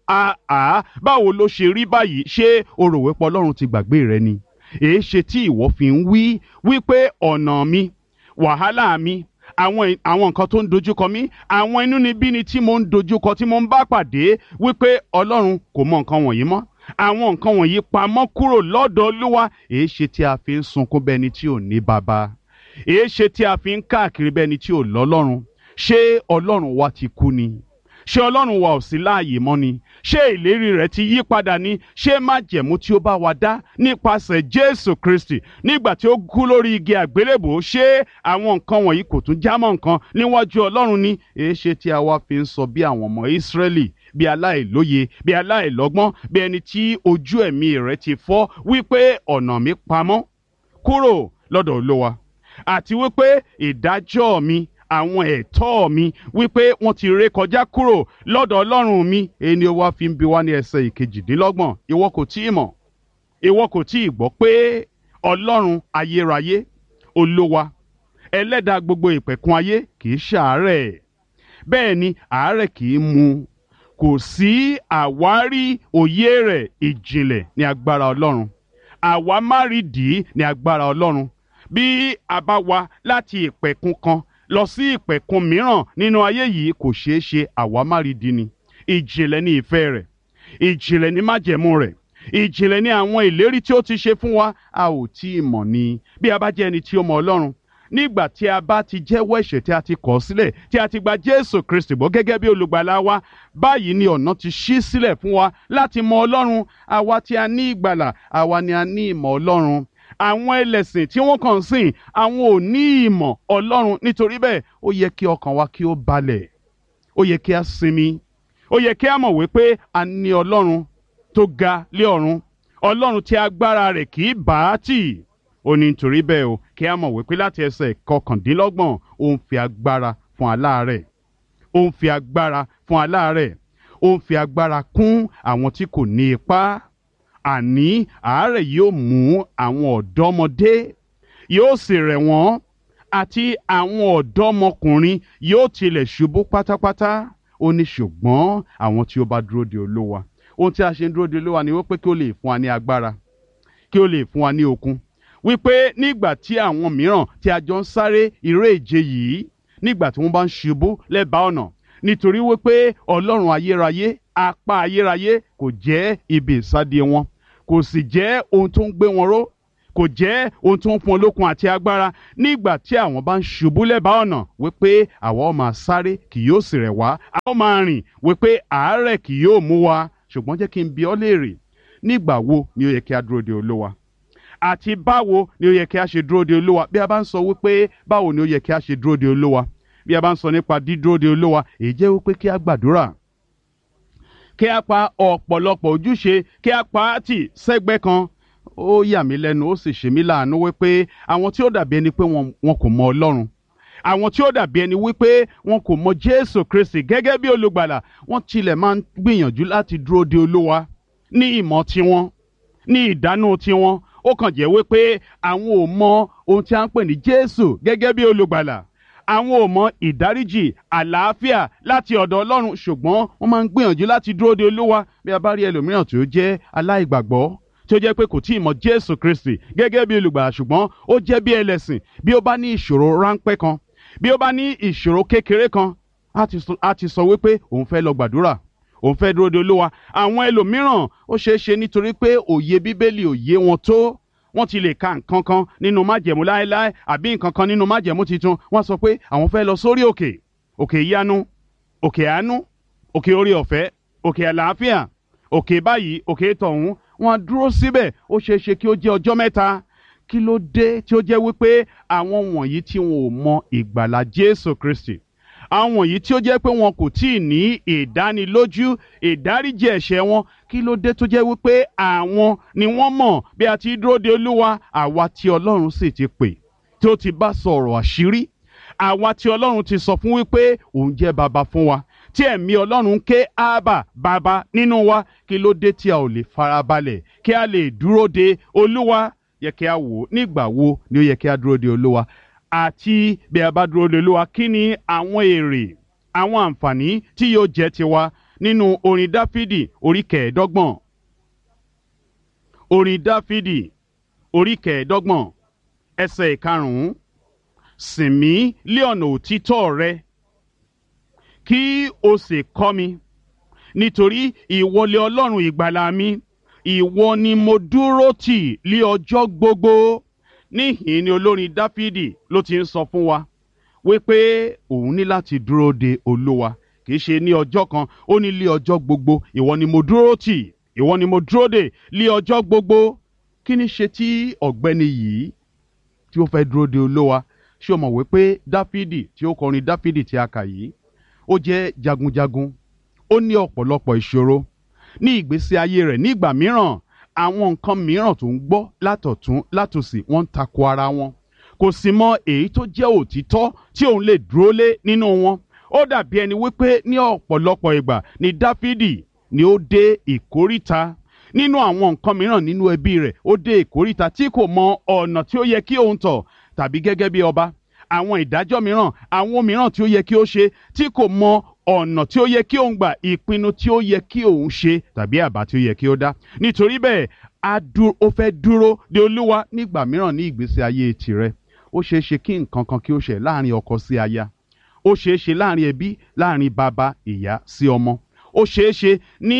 Báwo ló ṣe rí báyìí? Ṣé o rò wípé Ọlọ́run ti gbàgbé rẹ ni? Èéṣe tí ìwọ fi ń wípé ọ̀nà mi, wàhálà mi, àwọn nǹkan tó ń dojúkọ mí, àwọn inúnibíni tí mo ń dojúkọ, tí mo ń bá pàdé, wípé Ọlọ́run kò mọ nǹkan wọ̀nyí mọ́, àwọn nǹkan wọ̀nyí pamọ́ kúrò lọ́dọ̀ Olúwa? Èéṣe tí a fi ń sunkún bẹ́ni tí ò ní baba? Èéṣe tí a fi ń káàkiri bẹ́ni tí ò lọ́lọ́run? Ṣé Ọlọ́run wa ti kú ni? Ṣé Ọlọ́run wa ò sí láàyè mọ́ ni? Ṣé ìlérí rẹ̀ ti yí padà ni? Ṣé májẹ̀mú tí ó bá wa dá nípasẹ̀ Jésù Kristi nígbà tí ó kú lórí igi àgbélébùú, ṣé àwọn nǹkan wọ̀nyí kò tún jámọ́ nǹkan níwájú Ọlọ́run ni? Èéṣe tí a wá fi ń sọ bí àwọn ọmọ Ísírẹ́lì, bí aláìlóye, bí aláìlọ́gbọ́n, bí ẹni tí ojú ẹ̀mí rẹ̀ ti fọ́, wípé ọ̀nà mi pamọ́ kúrò lọ́dọ̀ Olúwa, àti wípé ìdájọ́ mi, àwọn ẹ̀tọ́ mi, wípé wọ́n ti ré kọjá kúrò lọ́dọ̀ Ọlọ́run mi. Èyí ni ó wá fi ń bi wá ní ẹsẹ̀ 28. Ìwọ kò tí ì mọ̀, ìwọ kò tí ì gbọ́ pé Ọlọ́run ayérayé, Olúwa, ẹlẹ́dàá gbogbo ìpẹ̀kun ayé, kì í ṣàárẹ̀, bẹ́ẹ̀ ni àárẹ̀ kì í mú. Kò sí àwárí òye rẹ̀ ìjìnlẹ̀ ní agbára Ọlọ́run, àwámárìdí ní agbára Ọlọ́run. Bí a bá wá láti ìpẹ̀kun kan lọ sí ìpẹ̀kun mìíràn nínú ayé yìí, kò ṣeé ṣe, àwámárìdí ni. Ìjìnlẹ̀ ní ìfẹ́ rẹ̀, ìjìnlẹ̀ ní májẹ̀mú rẹ̀, ìjìnlẹ̀ ní àwọn ìlérí tí ó ti ṣe fún wa. A ò tí ì mọ̀ ni. Bí a bá jẹ́ ẹni tí ó mọ Ọlọ́run, nígbà tí a bá ti jẹ́wọ́ ẹ̀ṣẹ̀ tí a ti kọ̀ sílẹ̀, tí a ti gba Jésù Kristi gbọ́ gẹ́gẹ́ bí olùgbàlà wa, báyìí ni ọ̀nà ti ṣí sílẹ̀ fún wa láti mọ Ọlọ́run. Àwa tí a ní ìgbàlà, àwa ni a ní ìmọ̀ Ọlọ́run. Àwọn ẹlẹ́sìn tí wọ́n kàn sìn, àwọn ò ní ìmọ̀ Ọlọ́run. Nítorí bẹ́ẹ̀, ó yẹ kí ọkàn wa kí ó balẹ̀, ó yẹ kí a sinmi, ó yẹ kí a mọ̀ wípé a ní Ọlọ́run tó ga lé ọ̀run, Ọlọ́run tí agbára rẹ̀ kì í bá tì. Ó ní nítorí bẹ́ẹ̀ o, kí a mọ̀ wípé láti ẹsẹ̀ 29, ó ń fi agbára fún aláàárẹ̀, ó ń fi agbára fún aláàárẹ̀, ó ń fi agbára kún àwọn tí kò ní ipá. Àní àárẹ̀ yóò mú àwọn ọ̀dọ́mọdé, yóò sì rẹ̀ wọ́n, àti àwọn ọ̀dọ́mọkùnrin yóò tilẹ̀ ṣubú pátápátá. Ó ní ṣùgbọ́n àwọn tí ó bá dúró de Olúwa. Ohun tí a ṣe ń dúró de Olúwa ni wípé kí ó lè fún wa ní agbára, kí ó lè fún wa ní okun. Wípé nígbà tí àwọn mìíràn tí a jọ ń sáré eré ìje yìí, nígbà tí wọ́n bá ń ṣubú lẹ́bàá ọ̀nà, nítorí wípé Ọlọ́run ayérayé, apá ayérayé kò jẹ́ ibi ìsádi wọn, kò sì jẹ́ ohun tó ń gbé wọn ró, kò jẹ́ ohun tó ń fún olókun àti agbára nígbà tí àwọn bá ń ṣubú lẹ́bàá ọ̀nà wípé àwa ó máa sáré kì yóò sì rẹ̀ wá, a ó máa rìn wípé àárẹ̀ kì yóò mú wa. Ṣùgbọ́n jẹ́ kí n bi ọ́ léèrè, nígbà wo ni ó yẹ kí a dúró de Olúwa? Àti báwo ni ó yẹ kí a ṣe dúró de Olúwa? Bí a bá ń sọ wípé báwo ni ó yẹ kí a ṣe dúró de Olúwa, bí a bá ń sọ nípa dídúró de Olúwa, èyí jẹ́ wípé kí a gbàdúrà, kí a pa ọ̀pọ̀lọpọ̀ ojúṣe, kí a pa á tì sẹ́gbẹ́ kan. Ó yà mí lẹ́nu, ó sì ṣe mí láàánú wípé àwọn tí ó dàbí ẹni pé wọn kò mọ Ọlọ́run, àwọn tí ó dàbí ẹni wípé wọn kò mọ Jésù Kristi gẹ́gẹ́ bí olùgbàlà, wọ́n tilẹ̀ máa ń gbìyànjú láti dúró de Olúwa ní ìmọ̀ tiwọn, ní ìdánù tiwọn. Ó kàn jẹ́ wípé àwọn ò mọ ohun tí a ń pè ní Jésù gẹ́gẹ́ bí olùgbàlà, àwọn ò mọ ìdáríjì, àlàáfíà láti ọ̀dọ̀ Ọlọ́run, ṣùgbọ́n wọ́n máa ń gbìyànjú láti dúró de Olúwa. Bí a bá rí ẹlòmíràn tí ó jẹ́ aláìgbàgbọ́, tí ó jẹ́ pé kò tí ì mọ Jésù Kristi gẹ́gẹ́ bí olùgbàlà, ṣùgbọ́n ó jẹ́ bí ẹlẹ́sìn, bí ó bá ní ìṣòro ráńpẹ́ kan, bí ó bá ní ìṣòro kékeré kan, á ti sọ wípé òun fẹ́ lọ gbàdúrà, òun fẹ́ dúró de Olúwa. Àwọn ẹlòmíràn ó ṣeé ṣe nítorí pé òye Bíbélì ò yé wọn tó, wọ́n ti lè ka nǹkan kan nínú májẹ̀mú láéláé àbí nǹkan kan nínú májẹ̀mú titun, wọ́n sọ pé àwọn fẹ́ lọ sórí òkè, òkè ìyanu, òkè àánú, òkè orí ọ̀fẹ́, òkè àlàáfíà, òkè báyìí, òkè tọ̀hún. Wọ́n dúró síbẹ̀, ó ṣeé ṣe kí ó jẹ́ ọjọ́ mẹ́ta. Kí ló dé tí ó jẹ́ wípé àwọn wọ̀nyí tí wọn ò mọ ìgbàlà Jésù Kristi, àwọn wọ̀nyí tí ó jẹ́ pé wọn kò tí ì ní ìdánilójú ìdáríjì ẹ̀ṣẹ̀ wọn, kí ló dé tó jẹ́ wípé àwọn ni wọ́n mọ̀ bí a ti dúró de Olúwa? Àwa tí Ọlọ́run sì ti pè, tí ó ti bá sọ̀rọ̀ àṣírí, àwa tí Ọlọ́run ti sọ fún wípé òun jẹ́ baba fún wa, tí ẹ̀mí Ọlọ́run ké ábà baba nínú wa, kí ló dé tí a ò lè farabalẹ̀ kí a lè dúró de Olúwa? Yẹ kí a wò nígbà wo ni ó yẹ kí a dúró de Olúwa, àti bí a bá dúró de Olúwa, kí ni àwọn èrè, àwọn àǹfààní tí yóò jẹ́ tiwa. Nínú orin Dáfídì orí 25, orin Dáfídì orí 25 ẹsẹ̀ 5, sìn mí lé ọ̀nà òtítọ́ rẹ, kí o sì kọ́ mi, nítorí ìwọ lé Ọlọ́run ìgbàlà mi, ìwọ ni mo dúró tì lé ọjọ́ gbogbo. Níhìn ni olórin Dáfídì ló ti ń sọ fún wa wípé òun ní láti dúró de Olúwa, kì í ṣe ní ọjọ́ kan, ó ní lé ọjọ́ gbogbo. Ìwọ ni mo dúró tì, ìwọ ni mo dúró de lé ọjọ́ gbogbo. Kí ni ṣe tí ọ̀gbẹ́ni yìí tí ó fẹ́ dúró de Olúwa? Ṣé o mọ̀ wípé Dáfídì tí ó kọrin Dáfídì tí a kà yìí, ó jẹ́ jagunjagun, ó ní ọ̀pọ̀lọpọ̀ ìṣòro ní ìgbésí ayé rẹ̀. Nígbà mìíràn àwọn nǹkan mìíràn tó ń gbọ́ látọ̀tún látòsì, wọ́n ń tako ara wọn, kò sì mọ èyí tó jẹ́ òtítọ́ tí òun lè dúró lé nínú wọn. Ó dàbí ẹni wípé ní ọ̀pọ̀lọpọ̀ ìgbà ni Dáfídì ni ó dé ìkóríta nínú àwọn nǹkan mìíràn nínú ẹbí rẹ̀, ó dé ìkóríta tí kò mọ ọ̀nà tí ó yẹ kí òun tọ̀, tàbí gẹ́gẹ́ bí ọba, àwọn ìdájọ́ mìíràn, àwọn mìíràn tí ó yẹ kí ó ṣe tí kò mọ ọ̀nà tí ó yẹ kí òun gbà, ìpinnu tí ó yẹ kí òun ṣe, tàbí àbá tí ó yẹ kí ó dá. Nítorí bẹ́ẹ̀ ó fẹ́ dúró de Olúwa. Nígbà mìíràn ní ìgbésí ayé tirẹ̀, ó ṣeé ṣe kí nǹkan kan kí ó ṣe láàrin ọkọ sí aya, ó ṣeé ṣe láàrin ẹbí, láàrin bàbá ìyá sí ọmọ, ó ṣeé ṣe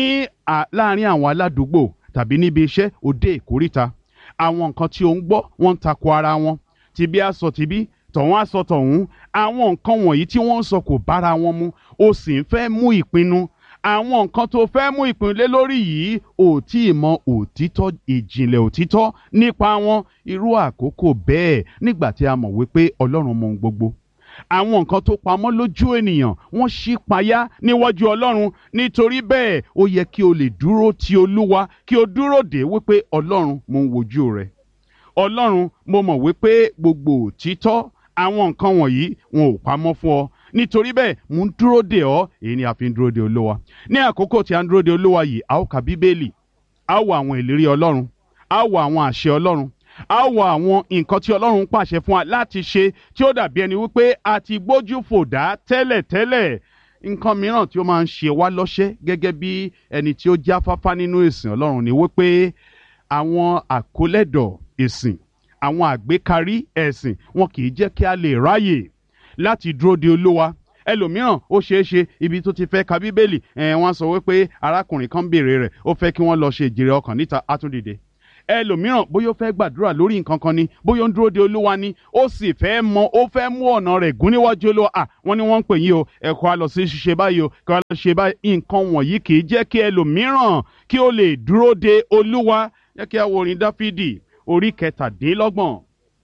láàrin àwọn aládùúgbò tàbí níbi iṣẹ́. Ó dé ìkóríta, àwọn nǹkan tí ó ń gbọ́ wọ́n ń tako ara wọn, tìbí á sọ tìbí, tọ̀hún á sọ tọ̀hún. Àwọn nǹkan wọ̀nyí tí wọ́n ń sọ kò bára wọn mu, ó sì ń fẹ́ mú ìpinnu. Àwọn nǹkan tó fẹ́ mú ìpinnu lé lórí yìí, ò tí ì mọ òtítọ́, ìjìnlẹ̀ òtítọ́ nípa wọn. Irú àkókò bẹ́ẹ̀, nígbà tí a mọ̀ wípé Ọlọ́run mọ ohun gbogbo, àwọn nǹkan tó pamọ́ lójú ènìyàn wọ́n ṣí payá níwájú Ọlọ́run. Nítorí bẹ́ẹ̀ ó yẹ kí o lè dúró ti Olúwa, kí o dúró dè wípé Ọlọ́run, mo ń wojú rẹ. Ọlọ́run, mo mọ̀ wípé gbogbo òtítọ́ àwọn nǹkan wọ̀nyí wọn ò pamọ́ fún ọ. Nítorí bẹ́ẹ̀ mo ń dúró dè ọ́. Èyí ni a fi ń dúró de Olúwa. Ní àkókò tí a ń dúró de Olúwa yìí, a ó ka Bíbélì, a ó wo àwọn ìlérí Ọlọ́run, a ó wo àwọn àṣẹ Ọlọ́run, a ó wo àwọn nǹkan tí Ọlọ́run pàṣẹ fún wa láti ṣe, tí ó dàbí ẹni wípé a ti gbójú fò dá tẹ́lẹ̀tẹ́lẹ̀. Nǹkan mìíràn tí ó máa ń ṣe wá lọ́ṣẹ́ gẹ́gẹ́ bí ẹni tí ó jáfáfá nínú ìsìn Ọlọ́run ni wípé àwọn àkólẹ́dọ̀ ìsìn, àwọn àgbékarí ẹ̀sìn, wọn kì í jẹ́ kí a lè ráyè láti dúró de Olúwa, ẹlòmíràn ó ṣeéṣe ibi tó ti fẹ́ ka bíbélì wọ́n sọ wípé arákùnrin kan béèrè rẹ̀ ó fẹ́ kí wọ́n lọ ṣe ìjèrè ọkàn níta á tún dìde. ẹlòmíràn bóyá ó fẹ́ gbàdúrà lórí nǹkan kan ni bóyá ó ń dúró de olúwa ni ó sì fẹ́ mú ọ̀nà rẹ̀ gún níwájú olúwa wọ́n ní wọ́n ń pè yín o ẹ kó a lọ sí ṣiṣẹ́ báyìí o kó a lọ ṣe báyìí. nǹkan wọ̀nyí kì í jẹ́ kí ẹlòmíràn kí ó lè dúró de olúwa. jẹ́ kí a wo orin dáfídì orí kẹtàdínlọ́gbọ̀n.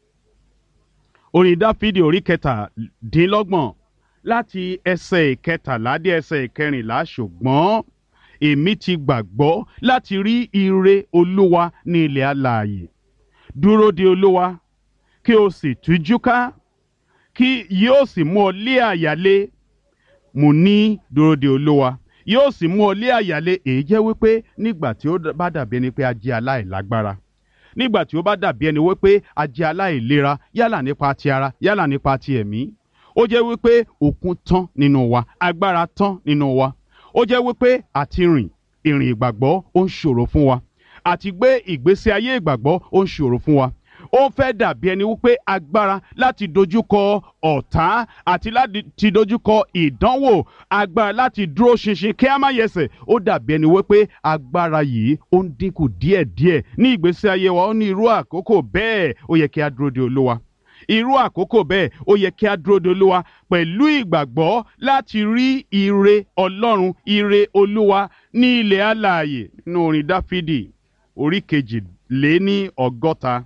orin dáfídì orí kẹtàdínlọ́gbọ̀n láti ẹsẹ̀ ìkẹtàlá dé ẹsẹ̀ ìkẹrìnlá. ṣùgbọ́n èmi ti gbàgbọ́ láti rí ire olúwa ní ilẹ̀ alààyè. dúró de olúwa kí o sì tújú ká kí yóò sì mú ọ lé àyálé. mo ní dúró de olúwa yóò sì mú ọ lé àyálé. èyí jẹ́ wípé nígbà tí ó bá dàbí ẹni pé a jẹ́ aláìlágbára, nígbà tí ó bá dàbí ẹni wípé a jẹ́ aláìlera yálà nípa ti ara yálà nípa ti ẹ̀mí, ó jẹ́ wípé okun tán nínú wa, agbára tán nínú wa, ó jẹ́ wípé àti ìrìn ìgbàgbọ́ ó ń ṣòro fún wa, àti gbé ìgbésí ayé ìgbàgbọ́ ó ń ṣòro fún wa. ó fẹ́ dàbí ẹni wípé agbára láti dojúkọ ọ̀tá àti láti dojúkọ ìdánwò, agbára láti dúró ṣinṣin kí a má yẹsẹ̀, ó dàbí ẹni wípé agbára yìí ó ń dínkù díẹ̀díẹ̀ ní ìgbésí ayé wa. ó ní irú àkókò bẹ́ẹ̀ ó yẹ kí a dúró de olúwa. irú àkókò bẹ́ẹ̀ ó yẹ kí a dúró de olúwa pẹ̀lú ìgbàgbọ́ láti rí ire ọlọ́run, ire olúwa ní ilẹ̀ alààyè. nínú orin dáfídì orí kejìléní ọgọ́ta.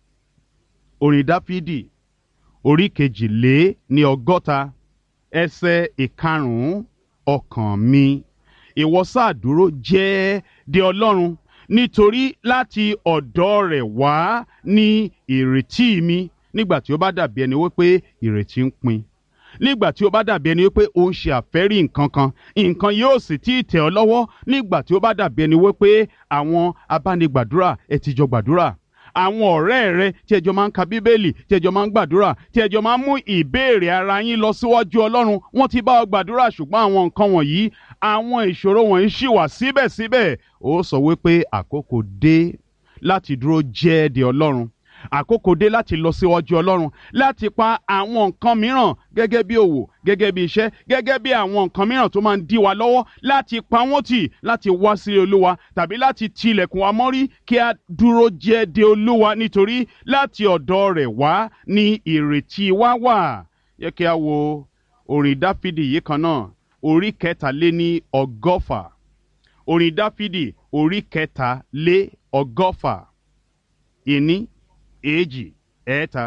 orin dáfídì orí kejìléní ọgọ́ta ẹsẹ̀ ìkarùn-ún. ọkàn mi ìwọ sáà dúró jẹ́ de ọlọ́run, nítorí láti ọ̀dọ̀ rẹ̀ wá ní ìrètí mi. nígbà tí ó bá dàbí ẹni wípé ìrètí ń pin, nígbà tí ó bá dàbí ẹni wípé ó ń ṣe àfẹ́rí nǹkan kan, nǹkan yóò sì tí ì tẹ̀ ọ́ lọ́wọ́. nígbà tí ó bá dàbí ẹni wípé àwọn abánigbàdúrà ẹ ti jọ gbàdúrà, àwọn ọ̀rẹ́ rẹ tí ẹjọ́ máa ń ka bíbélì, tí ẹjọ́ máa ń gbàdúrà, tí ẹjọ́ máa ń mú ìbéèrè ara yín lọ síwájú ọlọ́run, wọ́n ti bá ọ gbàdúrà, ṣùgbọ́n àwọn nǹkan wọ̀nyí, àwọn ìṣòro wọ̀nyí ṣì wà síbẹ̀síbẹ̀. ó sọ wípé àkókò dé láti dúró jẹ́ de ọlọ́run, àkókò dé láti lọ síwájú ọlọ́run, láti pa àwọn nǹkan mìíràn gẹ́gẹ́ bí òwò, gẹ́gẹ́ bí iṣẹ́, gẹ́gẹ́ bí àwọn nǹkan mìíràn tó máa ń dí wa lọ́wọ́, láti pa wọ́n tì, láti wá sí olúwa, tàbí láti tilẹ̀kùn wa mọ́rí kí a dúró jẹ́ de olúwa, nítorí láti ọ̀dọ̀ rẹ̀ wá ní ìrètí wa wà. yẹ kí a wo orin dáfídì yìí kan náà orí kẹtàléní ọgọ́fà. orin dáfídì orí kẹtàlé ọgọ́fà. ìní èjì ẹ̀ẹ́ta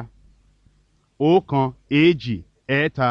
ọ̀kan èjì ẹ̀ẹ́ta.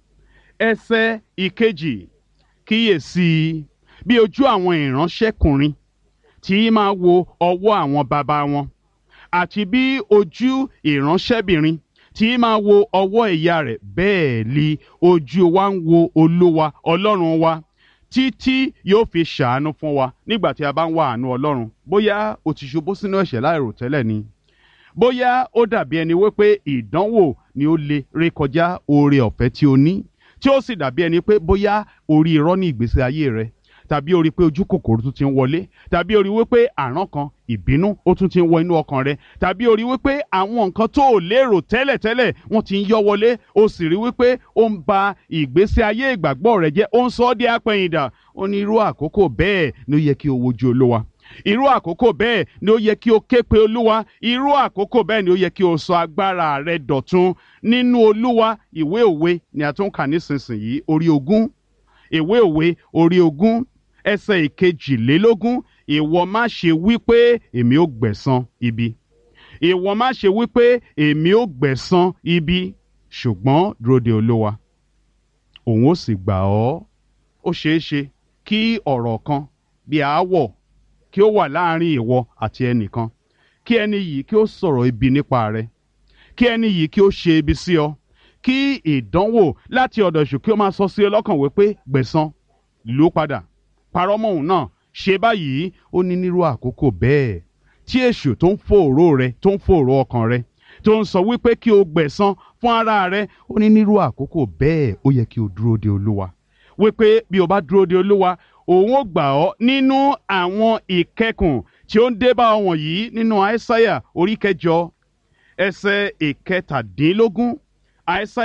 ẹsẹ̀ ìkejì. kíyèsí bí ojú àwọn ìránṣẹ́kùnrin tí máa wo ọwọ́ àwọn baba wọn, àti bí ojú ìránṣẹ́bìnrin tí máa wo ọwọ́ ìyá rẹ̀, bẹ́ẹ̀ li ojú wa ń wo olúwa ọlọ́run wa títí yóò fi ṣàánú fún wa. nígbà tí a bá ń wá àánú ọlọ́run, bóyá o ti ṣubú sínú ẹ̀ṣẹ̀ láìròtẹ́lẹ̀ ni, bóyá ó dàbí ẹni wípé ìdánwò ni ó lè rékọjá oore ọ̀fẹ́ tí o ní, tí ó sì dàbí ẹni pé bóyá orí irọ́ ní ìgbésí ayé rẹ, tàbí orí pé ojú kòkòrò tún ti ń wọlé, tàbí orí wípé àrán kan, ìbínú ó tún ti ń wọ inú ọkàn rẹ, tàbí orí wípé àwọn nǹkan tó ò lérò tẹ́lẹ̀tẹ́lẹ̀ wọ́n ti ń yọ wọlé, ó sì rí wípé ó ń ba ìgbésí ayé ìgbàgbọ́ rẹ jẹ́, ó ń sọ ọ́ di apẹ̀yìndà. ó ní irú àkókò bẹ́ẹ̀ ni ó yẹ kí o wojú olúwa, irú àkókò bẹ́ẹ̀ ni ó yẹ kí o ké pe olúwa, irú àkókò bẹ́ẹ̀ ni ó yẹ kí o sọ agbára rẹ dọ̀tun nínú olúwa. ìwé òwe ni a tún kà nísinsìnyí orí 20. ìwé òwe orí 20 ẹsẹ̀ ìkejìlélógún. ìwọ má ṣe wí pé èmi ó gbẹ̀san ibi, ìwọ má ṣe wí pé èmi ó gbẹ̀san ibi, ṣùgbọ́n dúró de olúwa, òun ó sì gbà ọ́. ó ṣeé ṣe kí ọ̀rọ̀ kan bí aáwọ̀ kí ó wà láàrin ìwọ àti ẹnìkan, kí ẹni yìí kí ó sọ̀rọ̀ ibi nípa rẹ, kí ẹni yìí kí ó ṣe ibi sí ọ, kí ìdánwò láti ọ̀dọ̀ èṣù kí ó máa sọ sí ọ lọ́kàn wípé gbẹ̀san, lù ú padà, parọ́ mọ́ òun náà, ṣe báyìí. ó ní nírú àkókò bẹ́ẹ̀ tí èṣù tó ń fòòró rẹ, tó ń fòòró ọkàn rẹ, tó ń sọ wípé kí o gbẹ̀san fún ara rẹ, ó ní nírú àkókò bẹ́ẹ̀ ó yẹ kí o dúró de olúwa, wípé bí o bá dúró de olúwa, òun ó gbà ọ́ nínú àwọn ìkẹkùn tí ó ń dé bá ọ wọ̀nyí. nínú àìsáyà orí 9 ẹsẹ̀ 17. àìsáyà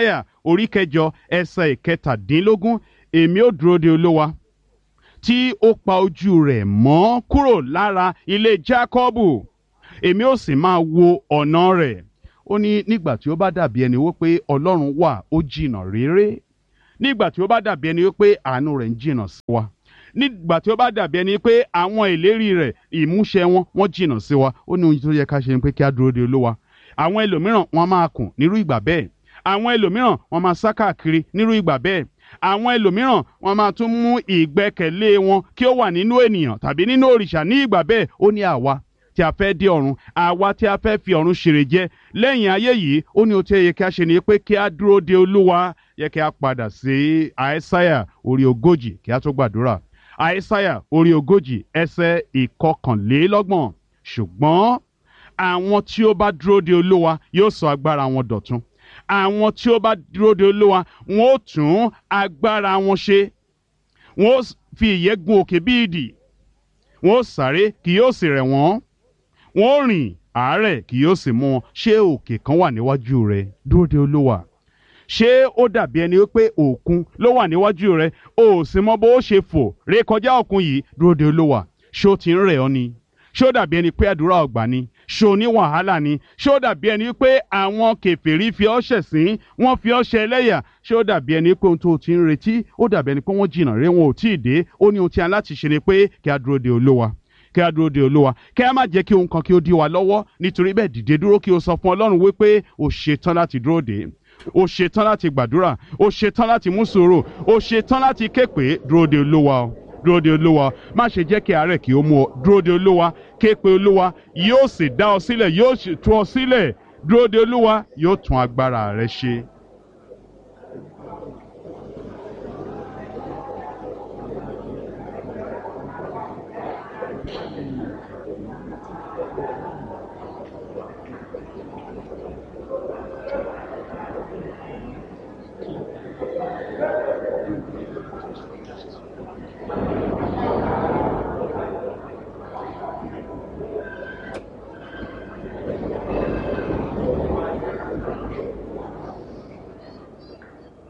orí kẹjọ ẹsẹ̀ ìkẹtàdínlógún, èmi ó dúró de Olúwa tí ó pa ojú rẹ̀ mọ́ kúrò lára ilé Jákọ́bù, èmi ó sì máa wo ọ̀nà rẹ̀. Ó ní nígbà tí ó bá dàbí ẹni wípé Ọlọ́run wà ó jìnnà réré, nígbà tí ó bá dàbí ẹni wípé àánú rẹ̀ ń jìnnà sí wa, nígbà tí ó bá dàbí ẹni pé àwọn ìlérí rẹ̀ ìmúṣẹ wọ́n jìnnà sí wa, ó ní ohun tó yẹ ká ṣe ni pé kí á dúró de Olúwa. Àwọn ẹlòmíràn wọ́n máa kùn nírú ìgbà bẹ́ẹ̀, àwọn ẹlòmíràn wọ́n máa sá káàkiri nírú ìgbà bẹ́ẹ̀, àwọn ẹlòmíràn wọ́n máa tún mú ìgbẹ́kẹ̀lé wọn kí ó wà nínú ènìyàn tàbí nínú òrìṣà ní ìgbà bẹ́ẹ̀. Ó ní àwa tí a fẹ́ dé ọ̀run, àwa tí a fẹ́ fi ọ̀run ṣèrè jẹ lẹ́yìn ayé yìí, ó ní ohun tí ó yẹ kí a ṣe ni pé kí a dúró de Olúwa. Yẹ kí a padà sí Àìsáyà orí 40 kí a tó gbàdúrà. Àìsáyà orí 40 ẹsẹ̀ ìkọkànlélọ́gbọ̀n, ṣùgbọ́n àwọn tí ó bá dúró de Olúwa yóò sọ agbára wọn dọ̀tun. Àwọn tí ó bá dúró de Olúwa wọn ó tún agbára wọn ṣe. Wọn ó fi ìyẹ́ gun òkè bí idì. Wọn ó sáré kì yóò sì rẹ̀ wọ́n. Wọn ó rìn àárẹ̀ kì yóò sì mú wọn. Ṣé òkè kan wà níwájú rẹ? Dúró de Olúwa. Ṣé ó dàbí ẹni wípé òkun ló wà níwájú rẹ, o ò sì mọ bó ṣe fò rékọjá òkun yìí? Dúró de Olúwa. Ṣé ó ti ń rẹ̀ ọ́ ni? Ṣé ó dàbí ẹni pé àdúrà ọ̀gbà ni? Ṣé o ní wàhálà ni? Ṣé ó dàbí ẹni pé àwọn kèfèrí fi ọ́ ṣẹ̀sín, wọ́n fi ọ́ ṣe ẹlẹ́yà? Ṣé ó dàbí ẹni pé ohun tó o ti ń retí, ó dàbí ẹni pé wọ́n jìnnà rere, wọn ò tí ì dé? Ó ní ohun tí a láti ṣe ni pé kí a dúró de Olúwa, kí a dúró de Olúwa, kí a má jẹ́ kí ohun kan kí ó dí wa lọ́wọ́. Nítorí bẹ́ẹ̀ dìde dúró kí o sọ fún Ọlọ́run wípé o ṣetán láti dúró dè, o ṣetán láti gbàdúrà, o ṣetán láti mú sùúrù, o ṣetán láti ké pè. Dúró de Olúwa o, dúró de Olúwa. Má ṣe jẹ́ kí àárẹ̀ kí ó mú ọ. Dúró de Olúwa, ké pe Olúwa, yóò sì dá ọ sílẹ̀, yóò sì tú ọ sílẹ̀. Dúró de Olúwa, yóò tún agbára rẹ ṣe.